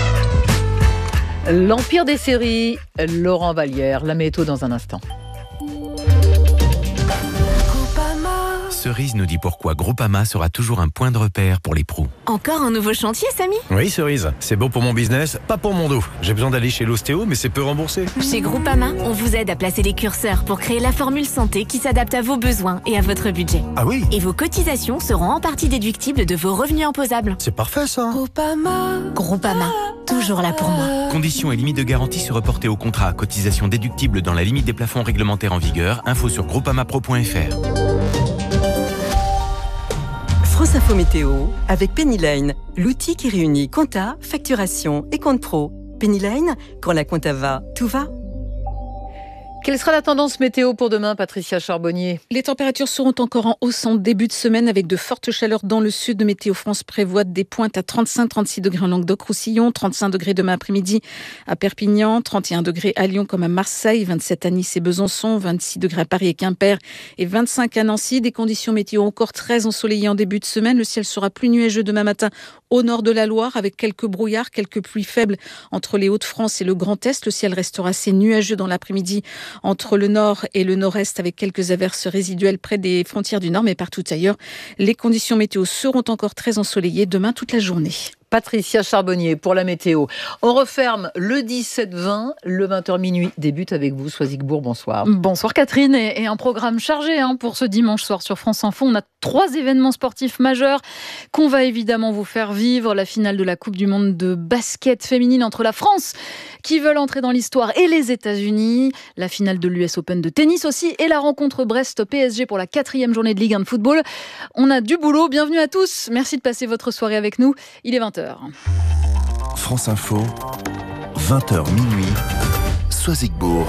L'Empire des séries, Laurent Vallière, la météo dans un instant. Cerise nous dit pourquoi Groupama sera toujours un point de repère pour les pros. Encore un nouveau chantier, Samy ? Oui, Cerise. C'est bon pour mon business, pas pour mon dos. J'ai besoin d'aller chez l'ostéo, mais c'est peu remboursé. Chez Groupama, on vous aide à placer les curseurs pour créer la formule santé qui s'adapte à vos besoins et à votre budget. Ah oui ? Et vos cotisations seront en partie déductibles de vos revenus imposables. C'est parfait, ça. Groupama, toujours là pour moi. Conditions et limites de garantie se reporter au contrat. Cotisation déductible dans la limite des plafonds réglementaires en vigueur. Info sur groupamapro.fr. France Info Météo avec Pennyline, l'outil qui réunit compta, facturation et compte pro. Pennyline, quand la compta va, tout va. Quelle sera la tendance météo pour demain, Patricia Charbonnier? Les températures seront encore en hausse en début de semaine avec de fortes chaleurs dans le sud. Météo France prévoit des pointes à 35-36 degrés en Languedoc-Roussillon, 35 degrés demain après-midi à Perpignan, 31 degrés à Lyon comme à Marseille, 27 à Nice et Besançon, 26 degrés à Paris et Quimper et 25 à Nancy. Des conditions météo encore très ensoleillées en début de semaine. Le ciel sera plus nuageux demain matin au nord de la Loire avec quelques brouillards, quelques pluies faibles entre les Hauts-de-France et le Grand Est. Le ciel restera assez nuageux dans l'après-midi entre le nord et le nord-est avec quelques averses résiduelles près des frontières du nord, mais partout ailleurs, les conditions météo seront encore très ensoleillées demain toute la journée. Patricia Charbonnier pour la météo. On referme le 17-20, le 20h minuit débute avec vous, Soisigbourg, bonsoir. Bonsoir Catherine, et un programme chargé pour ce dimanche soir sur France Info. On a 3 événements sportifs majeurs qu'on va évidemment vous faire vivre. La finale de la Coupe du Monde de basket féminine entre la France, qui veulent entrer dans l'histoire, et les États-Unis. La finale de l'US Open de tennis aussi, et la rencontre Brest-PSG pour la 4e journée de Ligue 1 de football. On a du boulot, bienvenue à tous. Merci de passer votre soirée avec nous. Il est 20h. France Info, 20h minuit, Soisigbourg.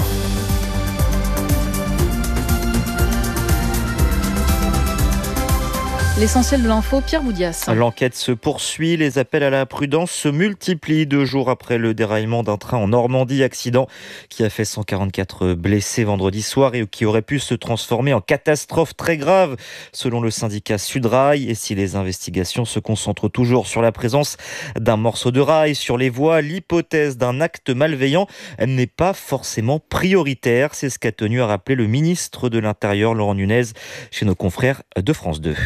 L'essentiel de l'info, Pierre Boudias. L'enquête se poursuit, les appels à la prudence se multiplient 2 jours après le déraillement d'un train en Normandie, accident qui a fait 144 blessés vendredi soir et qui aurait pu se transformer en catastrophe très grave selon le syndicat Sudrail. Et si les investigations se concentrent toujours sur la présence d'un morceau de rail sur les voies, l'hypothèse d'un acte malveillant n'est pas forcément prioritaire. C'est ce qu'a tenu à rappeler le ministre de l'Intérieur, Laurent Nunez, chez nos confrères de France 2.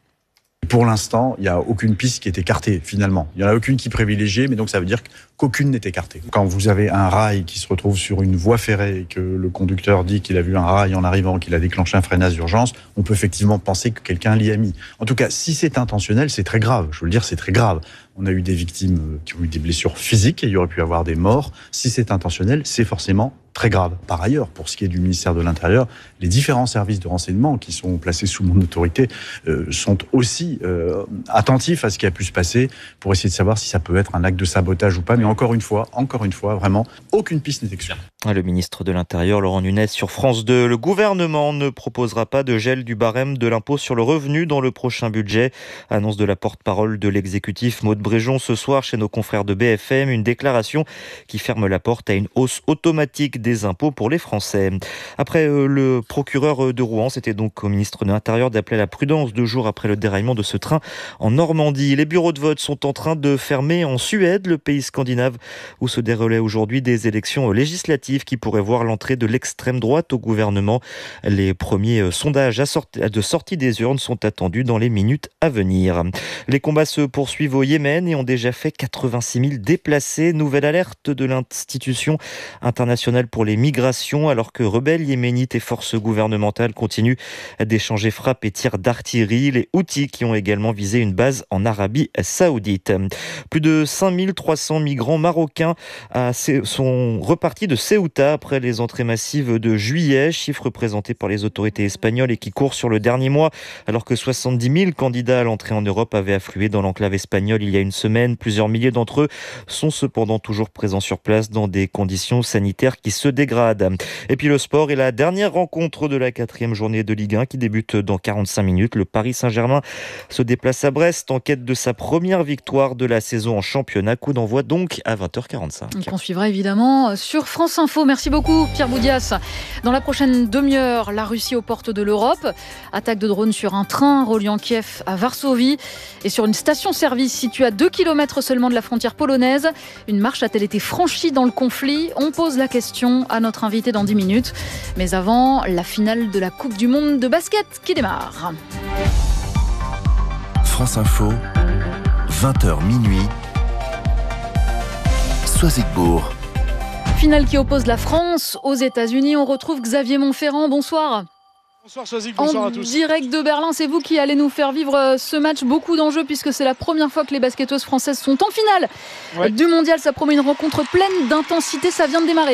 Pour l'instant, il n'y a aucune piste qui est écartée, finalement. Il n'y en a aucune qui est privilégiée, mais donc ça veut dire qu'aucune n'est écartée. Quand vous avez un rail qui se retrouve sur une voie ferrée et que le conducteur dit qu'il a vu un rail en arrivant, qu'il a déclenché un freinage d'urgence, on peut effectivement penser que quelqu'un l'y a mis. En tout cas, si c'est intentionnel, c'est très grave. Je veux le dire, c'est très grave. On a eu des victimes qui ont eu des blessures physiques et il y aurait pu avoir des morts. Si c'est intentionnel, c'est forcément très grave. Par ailleurs, pour ce qui est du ministère de l'Intérieur, les différents services de renseignement qui sont placés sous mon autorité sont aussi attentifs à ce qui a pu se passer pour essayer de savoir si ça peut être un acte de sabotage ou pas. Mais encore une fois, vraiment, aucune piste n'est exclue. Le ministre de l'Intérieur, Laurent Nunez, sur France 2. Le gouvernement ne proposera pas de gel du barème de l'impôt sur le revenu dans le prochain budget. Annonce de la porte-parole de l'exécutif, Maud Bréjon, ce soir chez nos confrères de BFM. Une déclaration qui ferme la porte à une hausse automatique des impôts pour les Français. Après le procureur de Rouen, c'était donc au ministre de l'Intérieur d'appeler à la prudence 2 jours après le déraillement de ce train en Normandie. Les bureaux de vote sont en train de fermer en Suède, le pays scandinave où se déroulaient aujourd'hui des élections législatives qui pourraient voir l'entrée de l'extrême droite au gouvernement. Les premiers sondages de sortie des urnes sont attendus dans les minutes à venir. Les combats se poursuivent au Yémen et ont déjà fait 86 000 déplacés. Nouvelle alerte de l'Institution internationale pour les migrations, alors que rebelles yéménites et forces gouvernementales continuent d'échanger frappes et tirs d'artillerie. Les Houthis qui ont également visé une base en Arabie Saoudite. Plus de 5300 migrants marocains sont repartis de Ceuta après les entrées massives de juillet, chiffre présenté par les autorités espagnoles et qui court sur le dernier mois, alors que 70 000 candidats à l'entrée en Europe avaient afflué dans l'enclave espagnole il y a une semaine. Plusieurs milliers d'entre eux sont cependant toujours présents sur place dans des conditions sanitaires qui se dégradent. Et puis le sport et la dernière rencontre de la 4e journée de Ligue 1 qui débute dans 45 minutes. Le Paris Saint-Germain se déplace à Brest en quête de sa première victoire de la saison en championnat. Coup d'envoi donc à 20h45. Qu'on suivra évidemment sur France Info. Merci beaucoup Pierre Boudias. Dans la prochaine demi-heure, la Russie aux portes de l'Europe. Attaque de drone sur un train reliant Kiev à Varsovie et sur une station-service située à 2 km seulement de la frontière polonaise. Une marche a-t-elle été franchie dans le conflit ? On pose la question à notre invité dans 10 minutes. Mais avant, la finale de la Coupe du Monde de basket qui démarre. France Info, 20h minuit, Soisigbourg. Finale qui oppose la France aux États-Unis. On retrouve Xavier Montferrand. Bonsoir. Bonsoir Soisig, bonsoir à tous. En direct de Berlin, c'est vous qui allez nous faire vivre ce match. Beaucoup d'enjeux puisque c'est la première fois que les basketteuses françaises sont en finale du mondial. Ça promet une rencontre pleine d'intensité. Ça vient de démarrer.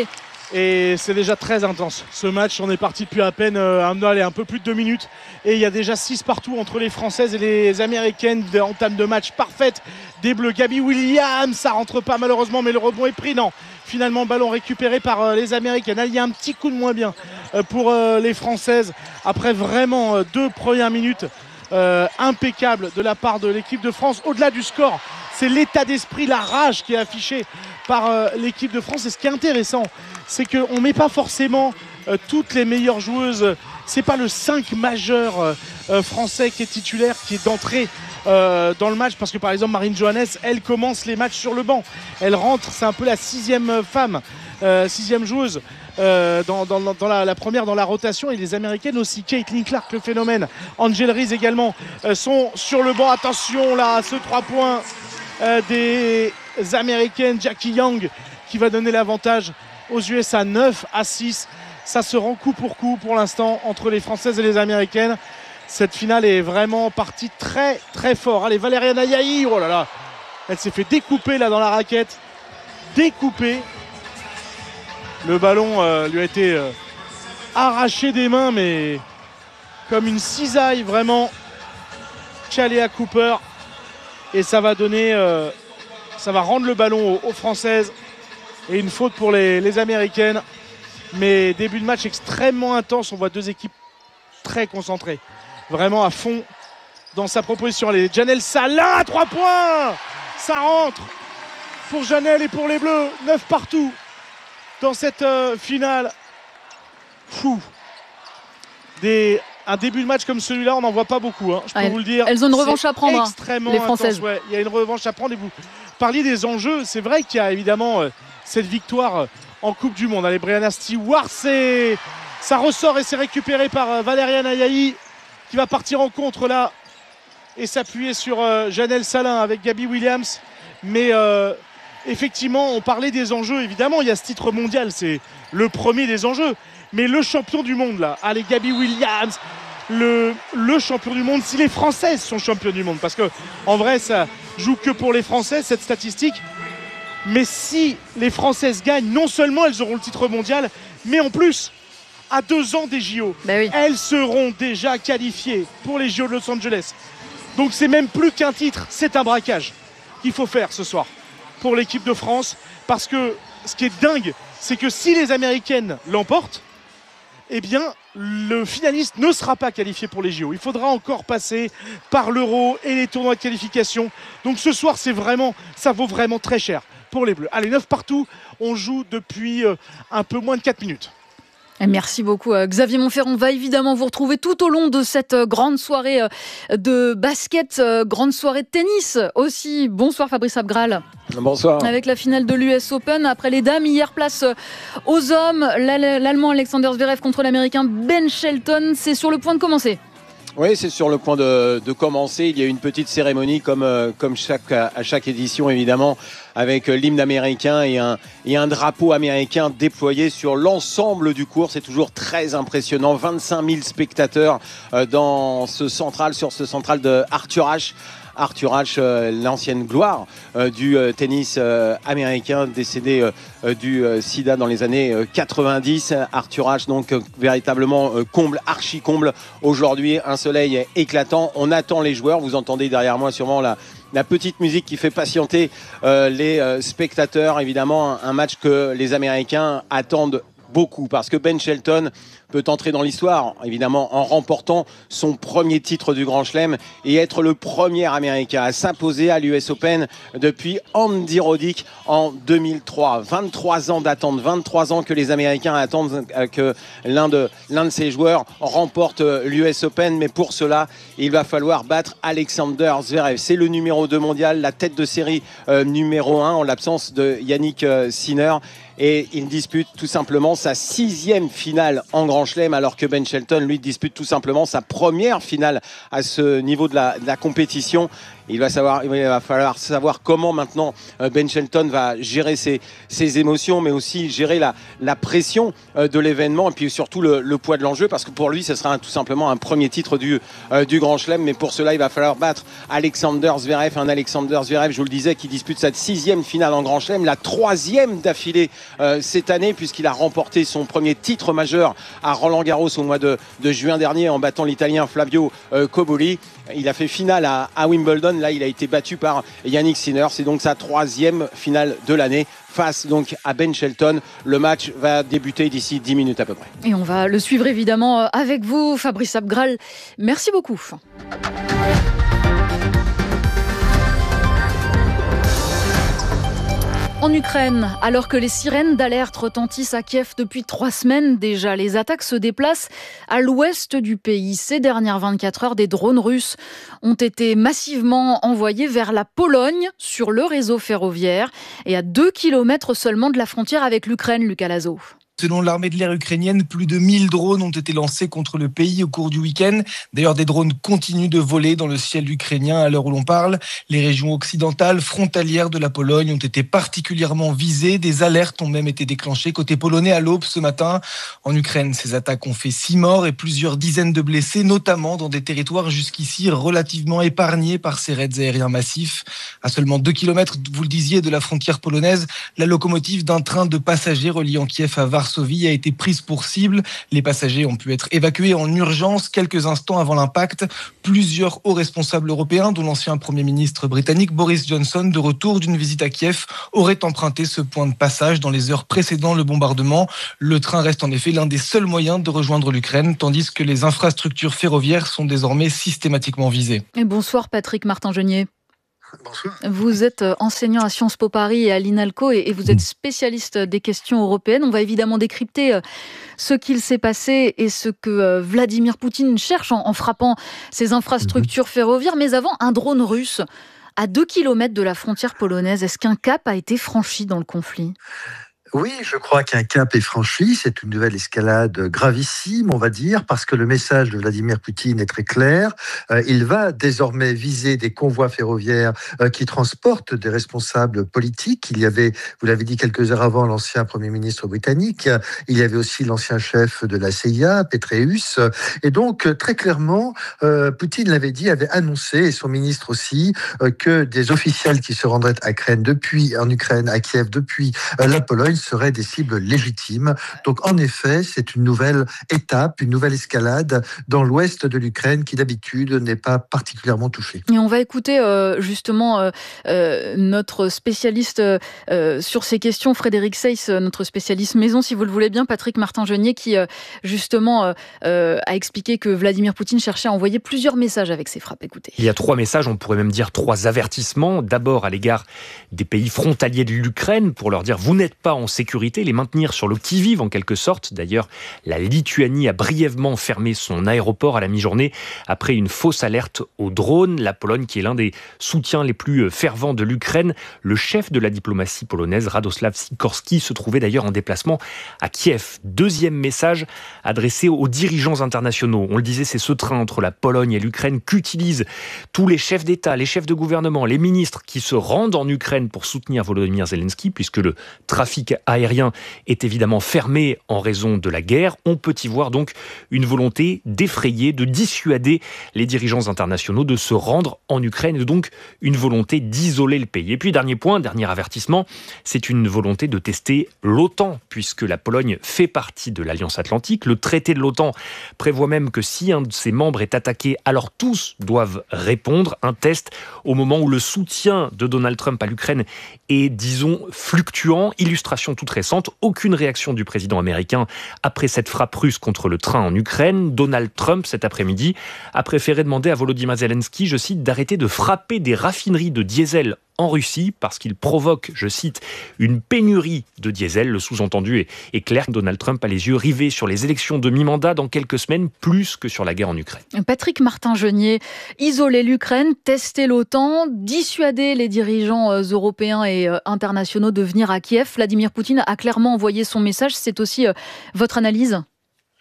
Et c'est déjà très intense. Ce match, on est parti depuis à peine un peu plus de 2 minutes. Et il y a déjà 6 partout entre les Françaises et les Américaines. Entame de match parfaite des Bleus. Gabby Williams, ça rentre pas malheureusement, mais le rebond est pris. Non, finalement, ballon récupéré par les Américaines. Il y a un petit coup de moins bien pour les Françaises. Après vraiment 2 premières minutes impeccables de la part de l'équipe de France. Au-delà du score, c'est l'état d'esprit, la rage qui est affichée par l'équipe de France. Et ce qui est intéressant, c'est qu'on ne met pas forcément toutes les meilleures joueuses. C'est pas le 5 majeur français qui est titulaire, qui est d'entrée dans le match. Parce que par exemple, Marine Johannes, elle commence les matchs sur le banc. Elle rentre, c'est un peu la 6e femme, 6e joueuse. Dans la première dans la rotation. Et les Américaines aussi, Caitlin Clark, le phénomène, Angel Reese également sont sur le banc. Attention là, ce 3 points des Américaines, Jackie Young qui va donner l'avantage aux USA, 9-6. Ça se rend coup pour l'instant entre les Françaises et les Américaines. Cette finale est vraiment partie très très fort. Allez, Valériane Ayayi, oh là là, elle s'est fait découper là dans la raquette, découper. Le ballon lui a été arraché des mains, mais comme une cisaille vraiment. Chalea Cooper, et ça va donner, ça va rendre le ballon aux Françaises et une faute pour les Américaines. Mais début de match extrêmement intense. On voit 2 équipes très concentrées, vraiment à fond dans sa proposition. Allez, Janelle Salin, 3 points, ça rentre pour Janelle et pour les Bleus. 9 partout dans cette finale. Fou. Un début de match comme celui-là, on n'en voit pas beaucoup, hein, je peux vous le dire. Elles ont une revanche à prendre, extrêmement les Françaises. intense, ouais. Il y a une revanche à prendre. Et vous parliez des enjeux. C'est vrai qu'il y a évidemment cette victoire en Coupe du Monde. Allez, Brianna Stewart, ça ressort et c'est récupéré par Valériane Ayayi qui va partir en contre là et s'appuyer sur Janelle Salin avec Gabby Williams. Mais effectivement, on parlait des enjeux. Évidemment, il y a ce titre mondial, c'est le premier des enjeux. Mais le champion du monde là, allez, Gabby Williams, le champion du monde, si les Françaises sont championnes du monde, parce que en vrai ça joue que pour les Françaises cette statistique, mais si les Françaises gagnent, non seulement elles auront le titre mondial, mais en plus à 2 ans des JO, elles seront déjà qualifiées pour les JO de Los Angeles. Donc c'est même plus qu'un titre, c'est un braquage qu'il faut faire ce soir pour l'équipe de France, parce que ce qui est dingue, c'est que si les Américaines l'emportent, eh bien, le finaliste ne sera pas qualifié pour les JO. Il faudra encore passer par l'Euro et les tournois de qualification. Donc ce soir, ça vaut vraiment très cher pour les Bleus. Allez, 9 partout. On joue depuis un peu moins de 4 minutes. Merci beaucoup Xavier Monferrand. On va évidemment vous retrouver tout au long de cette grande soirée de basket, grande soirée de tennis aussi. Bonsoir Fabrice Abgral. Bonsoir. Avec la finale de l'US Open, après les dames, hier place aux hommes. L'Allemand Alexander Zverev contre l'Américain Ben Shelton. C'est sur le point de commencer. Oui, c'est sur le point de commencer. Il y a une petite cérémonie comme à chaque édition, évidemment, avec l'hymne américain et un drapeau américain déployé sur l'ensemble du court. C'est toujours très impressionnant. 25 000 spectateurs sur ce central de Arthur Ashe. Arthur Ashe, l'ancienne gloire du tennis américain, décédé du sida dans les années 90. Arthur Ashe, donc véritablement comble, archi comble. Aujourd'hui, un soleil éclatant. On attend les joueurs. Vous entendez derrière moi sûrement la petite musique qui fait patienter les spectateurs. Évidemment, un match que les Américains attendent beaucoup, parce que Ben Shelton peut entrer dans l'histoire, évidemment, en remportant son premier titre du Grand Chelem et être le premier Américain à s'imposer à l'US Open depuis Andy Roddick en 2003. 23 ans d'attente, 23 ans que les Américains attendent que l'un de ses joueurs remporte l'US Open, mais pour cela, il va falloir battre Alexander Zverev. C'est le numéro 2 mondial, la tête de série numéro 1 en l'absence de Yannick Sinner. Et il dispute tout simplement sa 6e finale en Grand Chelem, alors que Ben Shelton, lui, dispute tout simplement sa première finale à ce niveau de la compétition. Il va falloir savoir comment maintenant Ben Shelton va gérer ses émotions, mais aussi gérer la pression de l'événement et puis surtout le poids de l'enjeu, parce que pour lui, ce sera tout simplement un premier titre du Grand Chelem. Mais pour cela, il va falloir battre Alexander Zverev, je vous le disais, qui dispute sa 6e finale en Grand Chelem, la 3e d'affilée cette année, puisqu'il a remporté son premier titre majeur à Roland-Garros au mois de juin dernier en battant l'Italien Flavio Cobolli. Il a fait finale à Wimbledon. Là, il a été battu par Yannick Sinner. C'est donc sa 3e finale de l'année face donc à Ben Shelton. Le match va débuter d'ici 10 minutes à peu près. Et on va le suivre évidemment avec vous, Fabrice Abgral. Merci beaucoup. En Ukraine, alors que les sirènes d'alerte retentissent à Kiev depuis 3 semaines déjà, les attaques se déplacent à l'ouest du pays. Ces dernières 24 heures, des drones russes ont été massivement envoyés vers la Pologne sur le réseau ferroviaire et à 2 km seulement de la frontière avec l'Ukraine, Lucas Lazo. Selon l'armée de l'air ukrainienne, plus de 1000 drones ont été lancés contre le pays au cours du week-end. D'ailleurs, des drones continuent de voler dans le ciel ukrainien à l'heure où l'on parle. Les régions occidentales, frontalières de la Pologne, ont été particulièrement visées. Des alertes ont même été déclenchées côté polonais à l'aube ce matin. En Ukraine, ces attaques ont fait 6 morts et plusieurs dizaines de blessés, notamment dans des territoires jusqu'ici relativement épargnés par ces raids aériens massifs. À seulement 2 km, vous le disiez, de la frontière polonaise, la locomotive d'un train de passagers reliant Kiev à Varsovie a été prise pour cible. Les passagers ont pu être évacués en urgence quelques instants avant l'impact. Plusieurs hauts responsables européens, dont l'ancien Premier ministre britannique Boris Johnson, de retour d'une visite à Kiev, auraient emprunté ce point de passage dans les heures précédant le bombardement. Le train reste en effet l'un des seuls moyens de rejoindre l'Ukraine, tandis que les infrastructures ferroviaires sont désormais systématiquement visées. Et bonsoir Patrick Martin-Genier. Bonsoir. Vous êtes enseignant à Sciences Po Paris et à l'INALCO et vous êtes spécialiste des questions européennes. On va évidemment décrypter ce qu'il s'est passé et ce que Vladimir Poutine cherche en frappant ces infrastructures ferroviaires. Mais avant, un drone russe à 2 km de la frontière polonaise. Est-ce qu'un cap a été franchi dans le conflit ? Oui, je crois qu'un cap est franchi. C'est une nouvelle escalade gravissime, on va dire, parce que le message de Vladimir Poutine est très clair. Il va désormais viser des convois ferroviaires qui transportent des responsables politiques. Il y avait, vous l'avez dit quelques heures avant, l'ancien Premier ministre britannique. Il y avait aussi l'ancien chef de la CIA, Petraeus. Et donc, très clairement, Poutine l'avait dit, avait annoncé, et son ministre aussi, que des officiels qui se rendraient en Ukraine, à Kiev, depuis la Pologne, seraient des cibles légitimes. Donc en effet, c'est une nouvelle étape, une nouvelle escalade dans l'ouest de l'Ukraine qui d'habitude n'est pas particulièrement touchée. Et on va écouter justement notre spécialiste sur ces questions, Frédéric Seyss, notre spécialiste maison, si vous le voulez bien, Patrick Martin-Genier, qui justement a expliqué que Vladimir Poutine cherchait à envoyer plusieurs messages avec ses frappes. Écoutez. Il y a 3 messages, on pourrait même dire 3 avertissements. D'abord à l'égard des pays frontaliers de l'Ukraine, pour leur dire vous n'êtes pas en sécurité, les maintenir sur le qui-vive en quelque sorte. D'ailleurs, la Lituanie a brièvement fermé son aéroport à la mi-journée après une fausse alerte aux drones. La Pologne, qui est l'un des soutiens les plus fervents de l'Ukraine, le chef de la diplomatie polonaise, Radosław Sikorski, se trouvait d'ailleurs en déplacement à Kiev. Deuxième message adressé aux dirigeants internationaux. On le disait, c'est ce train entre la Pologne et l'Ukraine qu'utilisent tous les chefs d'État, les chefs de gouvernement, les ministres qui se rendent en Ukraine pour soutenir Volodymyr Zelensky, puisque le trafic aérien est évidemment fermé en raison de la guerre. On peut y voir donc une volonté d'effrayer, de dissuader les dirigeants internationaux de se rendre en Ukraine, et donc une volonté d'isoler le pays. Et puis dernier point, dernier avertissement, c'est une volonté de tester l'OTAN, puisque la Pologne fait partie de l'Alliance Atlantique. Le traité de l'OTAN prévoit même que si un de ses membres est attaqué, alors tous doivent répondre. Un test au moment où le soutien de Donald Trump à l'Ukraine est, disons, fluctuant. Illustration toute récente, aucune réaction du président américain après cette frappe russe contre le train en Ukraine. Donald Trump, cet après-midi, a préféré demander à Volodymyr Zelensky, je cite, d'arrêter de frapper des raffineries de diesel en Russie parce qu'il provoque, je cite, une pénurie de diesel. Le sous-entendu est clair. Donald Trump a les yeux rivés sur les élections de mi-mandat dans quelques semaines, plus que sur la guerre en Ukraine. Patrick Martin-Genier, isoler l'Ukraine, tester l'OTAN, dissuader les dirigeants européens et internationaux de venir à Kiev. Vladimir Poutine a clairement envoyé son message. C'est aussi votre analyse ?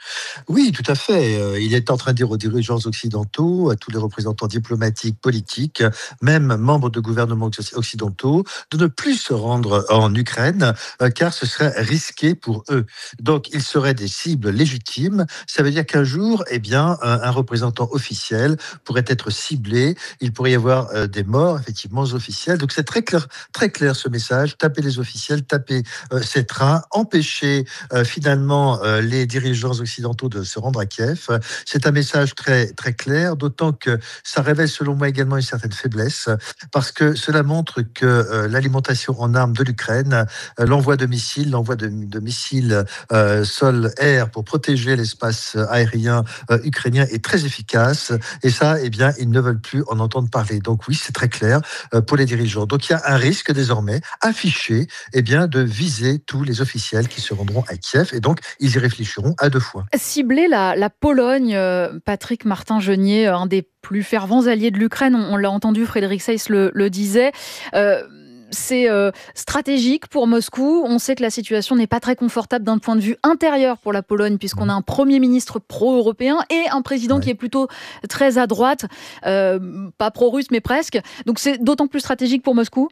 Oui, tout à fait. Il est en train de dire aux dirigeants occidentaux, à tous les représentants diplomatiques, politiques, même membres de gouvernements occidentaux, de ne plus se rendre en Ukraine, car ce serait risqué pour eux. Donc, ils seraient des cibles légitimes. Ça veut dire qu'un jour, un représentant officiel pourrait être ciblé. Il pourrait y avoir des morts, effectivement, officiels. Donc, c'est très clair ce message. Taper les officiels, taper ces trains, empêcher finalement les dirigeants occidentaux de se rendre à Kiev. C'est un message très, très clair, d'autant que ça révèle selon moi également une certaine faiblesse, parce que cela montre que l'alimentation en armes de l'Ukraine, l'envoi de missiles sol-air pour protéger l'espace aérien ukrainien est très efficace, et ça, ils ne veulent plus en entendre parler. Donc oui, c'est très clair pour les dirigeants. Donc il y a un risque désormais affiché de viser tous les officiels qui se rendront à Kiev, et donc ils y réfléchiront à deux fois. Cibler la Pologne, Patrick Martin-Genier, un des plus fervents alliés de l'Ukraine, on l'a entendu, Frédéric Seyss le disait, c'est stratégique pour Moscou. On sait que la situation n'est pas très confortable d'un point de vue intérieur pour la Pologne, puisqu'on a un Premier ministre pro-européen et un président qui est plutôt très à droite, pas pro-russe mais presque. Donc c'est d'autant plus stratégique pour Moscou.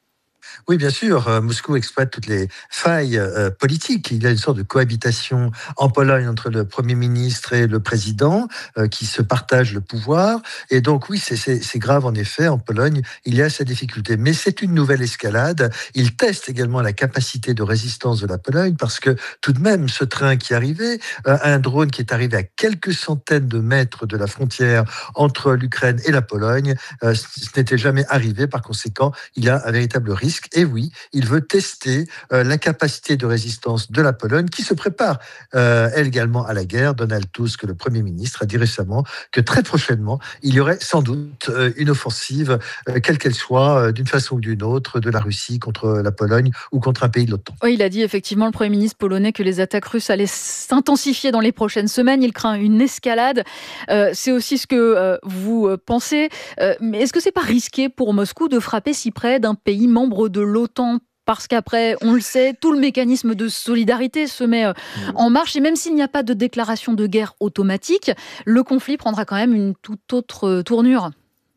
Oui, bien sûr. Moscou exploite toutes les failles politiques. Il y a une sorte de cohabitation en Pologne entre le Premier ministre et le président qui se partagent le pouvoir. Et donc, oui, c'est grave en effet. En Pologne, il y a ces difficultés. Mais c'est une nouvelle escalade. Il teste également la capacité de résistance de la Pologne parce que tout de même, ce train qui arrivait, un drone qui est arrivé à quelques centaines de mètres de la frontière entre l'Ukraine et la Pologne, ce n'était jamais arrivé. Par conséquent, il y a un véritable risque. Et oui, il veut tester la capacité de résistance de la Pologne qui se prépare, elle également, à la guerre. Donald Tusk, le Premier ministre, a dit récemment que très prochainement, il y aurait sans doute une offensive, quelle qu'elle soit, d'une façon ou d'une autre, de la Russie contre la Pologne ou contre un pays de l'OTAN. Oui, il a dit effectivement, le Premier ministre polonais, que les attaques russes allaient s'intensifier dans les prochaines semaines. Il craint une escalade. C'est aussi ce que vous pensez. Mais est-ce que c'est pas risqué pour Moscou de frapper si près d'un pays membre de l'OTAN? Parce qu'après, on le sait, tout le mécanisme de solidarité se met en marche. Et même s'il n'y a pas de déclaration de guerre automatique, le conflit prendra quand même une toute autre tournure.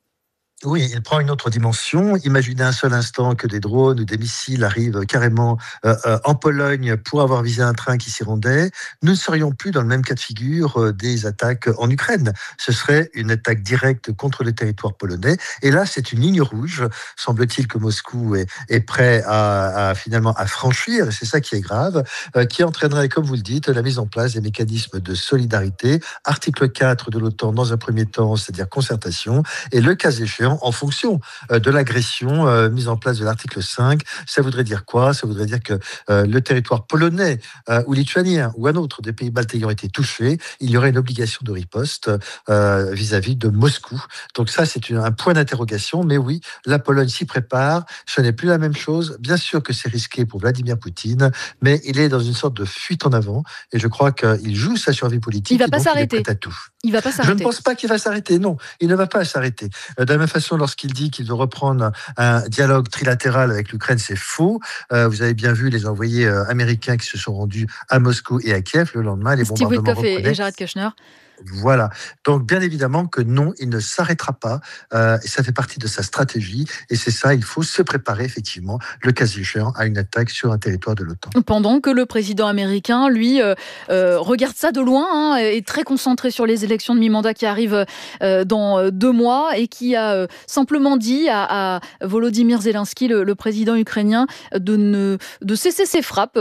Oui, il prend une autre dimension. Imaginez un seul instant que des drones ou des missiles arrivent carrément en Pologne pour avoir visé un train qui s'y rendait. Nous ne serions plus dans le même cas de figure des attaques en Ukraine. Ce serait une attaque directe contre le territoire polonais. Et là, c'est une ligne rouge, semble-t-il, que Moscou est prêt à finalement à franchir. Et c'est ça qui est grave, qui entraînerait, comme vous le dites, la mise en place des mécanismes de solidarité. Article 4 de l'OTAN dans un premier temps, c'est-à-dire concertation. Et le cas échéant, en fonction de l'agression mise en place de l'article 5. Ça voudrait dire quoi? Ça voudrait dire que le territoire polonais ou lituanien ou un autre des pays baltes ayant été touchés, il y aurait une obligation de riposte vis-à-vis de Moscou. Donc ça, c'est un point d'interrogation. Mais oui, la Pologne s'y prépare. Ce n'est plus la même chose. Bien sûr que c'est risqué pour Vladimir Poutine, mais il est dans une sorte de fuite en avant. Et je crois qu'il joue sa survie politique. Il ne va pas s'arrêter. Il va pas s'arrêter. Je ne pense pas qu'il va s'arrêter. Non, il ne va pas s'arrêter. De la même façon, lorsqu'il dit qu'il veut reprendre un dialogue trilatéral avec l'Ukraine, c'est faux. Vous avez bien vu les envoyés américains qui se sont rendus à Moscou et à Kiev le lendemain. Les Steve Witkoff et Jared Kushner. Voilà. Donc, bien évidemment que non, il ne s'arrêtera pas. Et ça fait partie de sa stratégie. Et c'est ça, il faut se préparer, effectivement, le cas échéant, à une attaque sur un territoire de l'OTAN. Pendant que le président américain, lui, regarde ça de loin, est très concentré sur les élections de mi-mandat qui arrivent dans 2 mois et qui a simplement dit à Volodymyr Zelensky, le président ukrainien, de cesser ses frappes,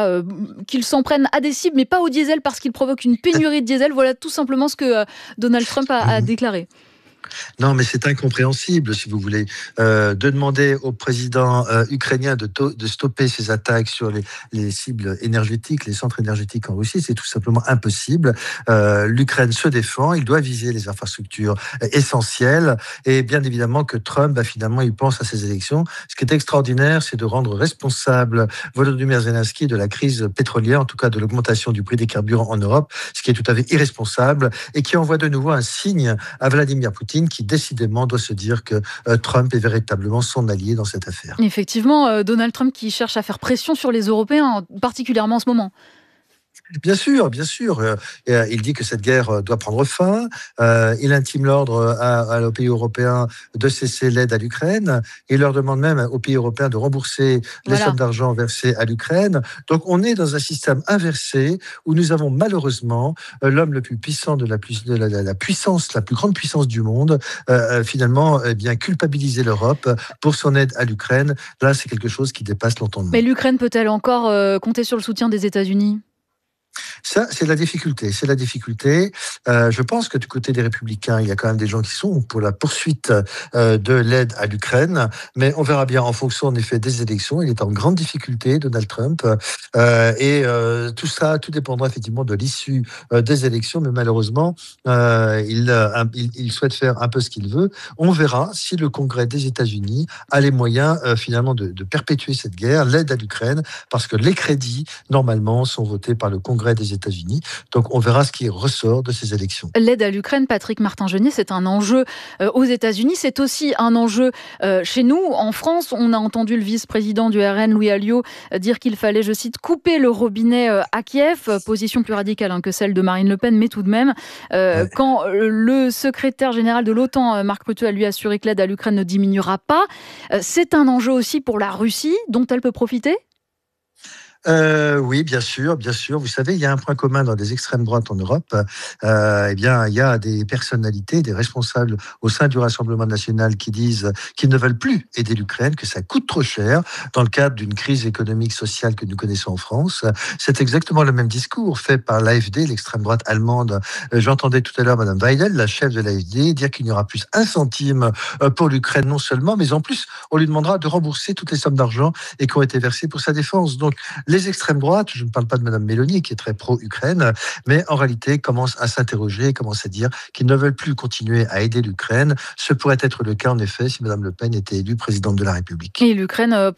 qu'il s'en prenne à des cibles, mais pas au diesel parce qu'il provoque une pénurie de diesel. Voilà tout simplement ce que Donald Trump a déclaré. Non, mais c'est incompréhensible, si vous voulez, de demander au président ukrainien de stopper ses attaques sur les cibles énergétiques, les centres énergétiques en Russie. C'est tout simplement impossible. L'Ukraine se défend, il doit viser les infrastructures essentielles. Et bien évidemment que Trump, finalement, il pense à ces élections. Ce qui est extraordinaire, c'est de rendre responsable Volodymyr Zelensky de la crise pétrolière, en tout cas de l'augmentation du prix des carburants en Europe, ce qui est tout à fait irresponsable et qui envoie de nouveau un signe à Vladimir Poutine, qui décidément doit se dire que Trump est véritablement son allié dans cette affaire. Effectivement, Donald Trump qui cherche à faire pression sur les Européens, particulièrement en ce moment. Bien sûr, bien sûr. Il dit que cette guerre doit prendre fin. Il intime l'ordre aux pays européens de cesser l'aide à l'Ukraine. Il leur demande même aux pays européens de rembourser les sommes d'argent versées à l'Ukraine. Donc on est dans un système inversé où nous avons malheureusement l'homme le plus puissant de la puissance, la plus grande puissance du monde, finalement bien culpabiliser l'Europe pour son aide à l'Ukraine. Là, c'est quelque chose qui dépasse l'entendement. Mais l'Ukraine peut-elle encore compter sur le soutien des États-Unis ? Ça, c'est la difficulté. Je pense que du côté des Républicains, il y a quand même des gens qui sont pour la poursuite de l'aide à l'Ukraine. Mais on verra bien en fonction, en effet, des élections. Il est en grande difficulté, Donald Trump. Tout dépendra effectivement de l'issue des élections. Mais malheureusement, il souhaite faire un peu ce qu'il veut. On verra si le Congrès des États-Unis a les moyens, finalement, de perpétuer cette guerre, l'aide à l'Ukraine, parce que les crédits, normalement, sont votés par le Congrès des États-Unis. Donc on verra ce qui ressort de ces élections. L'aide à l'Ukraine, Patrick Martin-Genier, c'est un enjeu aux États-Unis, c'est aussi un enjeu chez nous. En France, on a entendu le vice-président du RN, Louis Alliot, dire qu'il fallait, je cite, couper le robinet à Kiev, position plus radicale que celle de Marine Le Pen, mais tout de même, quand le secrétaire général de l'OTAN, Mark Rutte, a lui assuré que l'aide à l'Ukraine ne diminuera pas, c'est un enjeu aussi pour la Russie, dont elle peut profiter ? Oui, bien sûr. Vous savez, il y a un point commun dans les extrêmes droites en Europe. Il y a des personnalités, des responsables au sein du Rassemblement national qui disent qu'ils ne veulent plus aider l'Ukraine, que ça coûte trop cher dans le cadre d'une crise économique, sociale que nous connaissons en France. C'est exactement le même discours fait par l'AfD, l'extrême droite allemande. J'entendais tout à l'heure Madame Weidel, la chef de l'AfD, dire qu'il n'y aura plus un centime pour l'Ukraine non seulement, mais en plus, on lui demandera de rembourser toutes les sommes d'argent et qui ont été versées pour sa défense. Donc, les extrêmes droites, je ne parle pas de Mme Mélanie qui est très pro-Ukraine, mais en réalité commencent à s'interroger, commencent à dire qu'ils ne veulent plus continuer à aider l'Ukraine. Ce pourrait être le cas en effet si Mme Le Pen était élue présidente de la République. Et l'Ukraine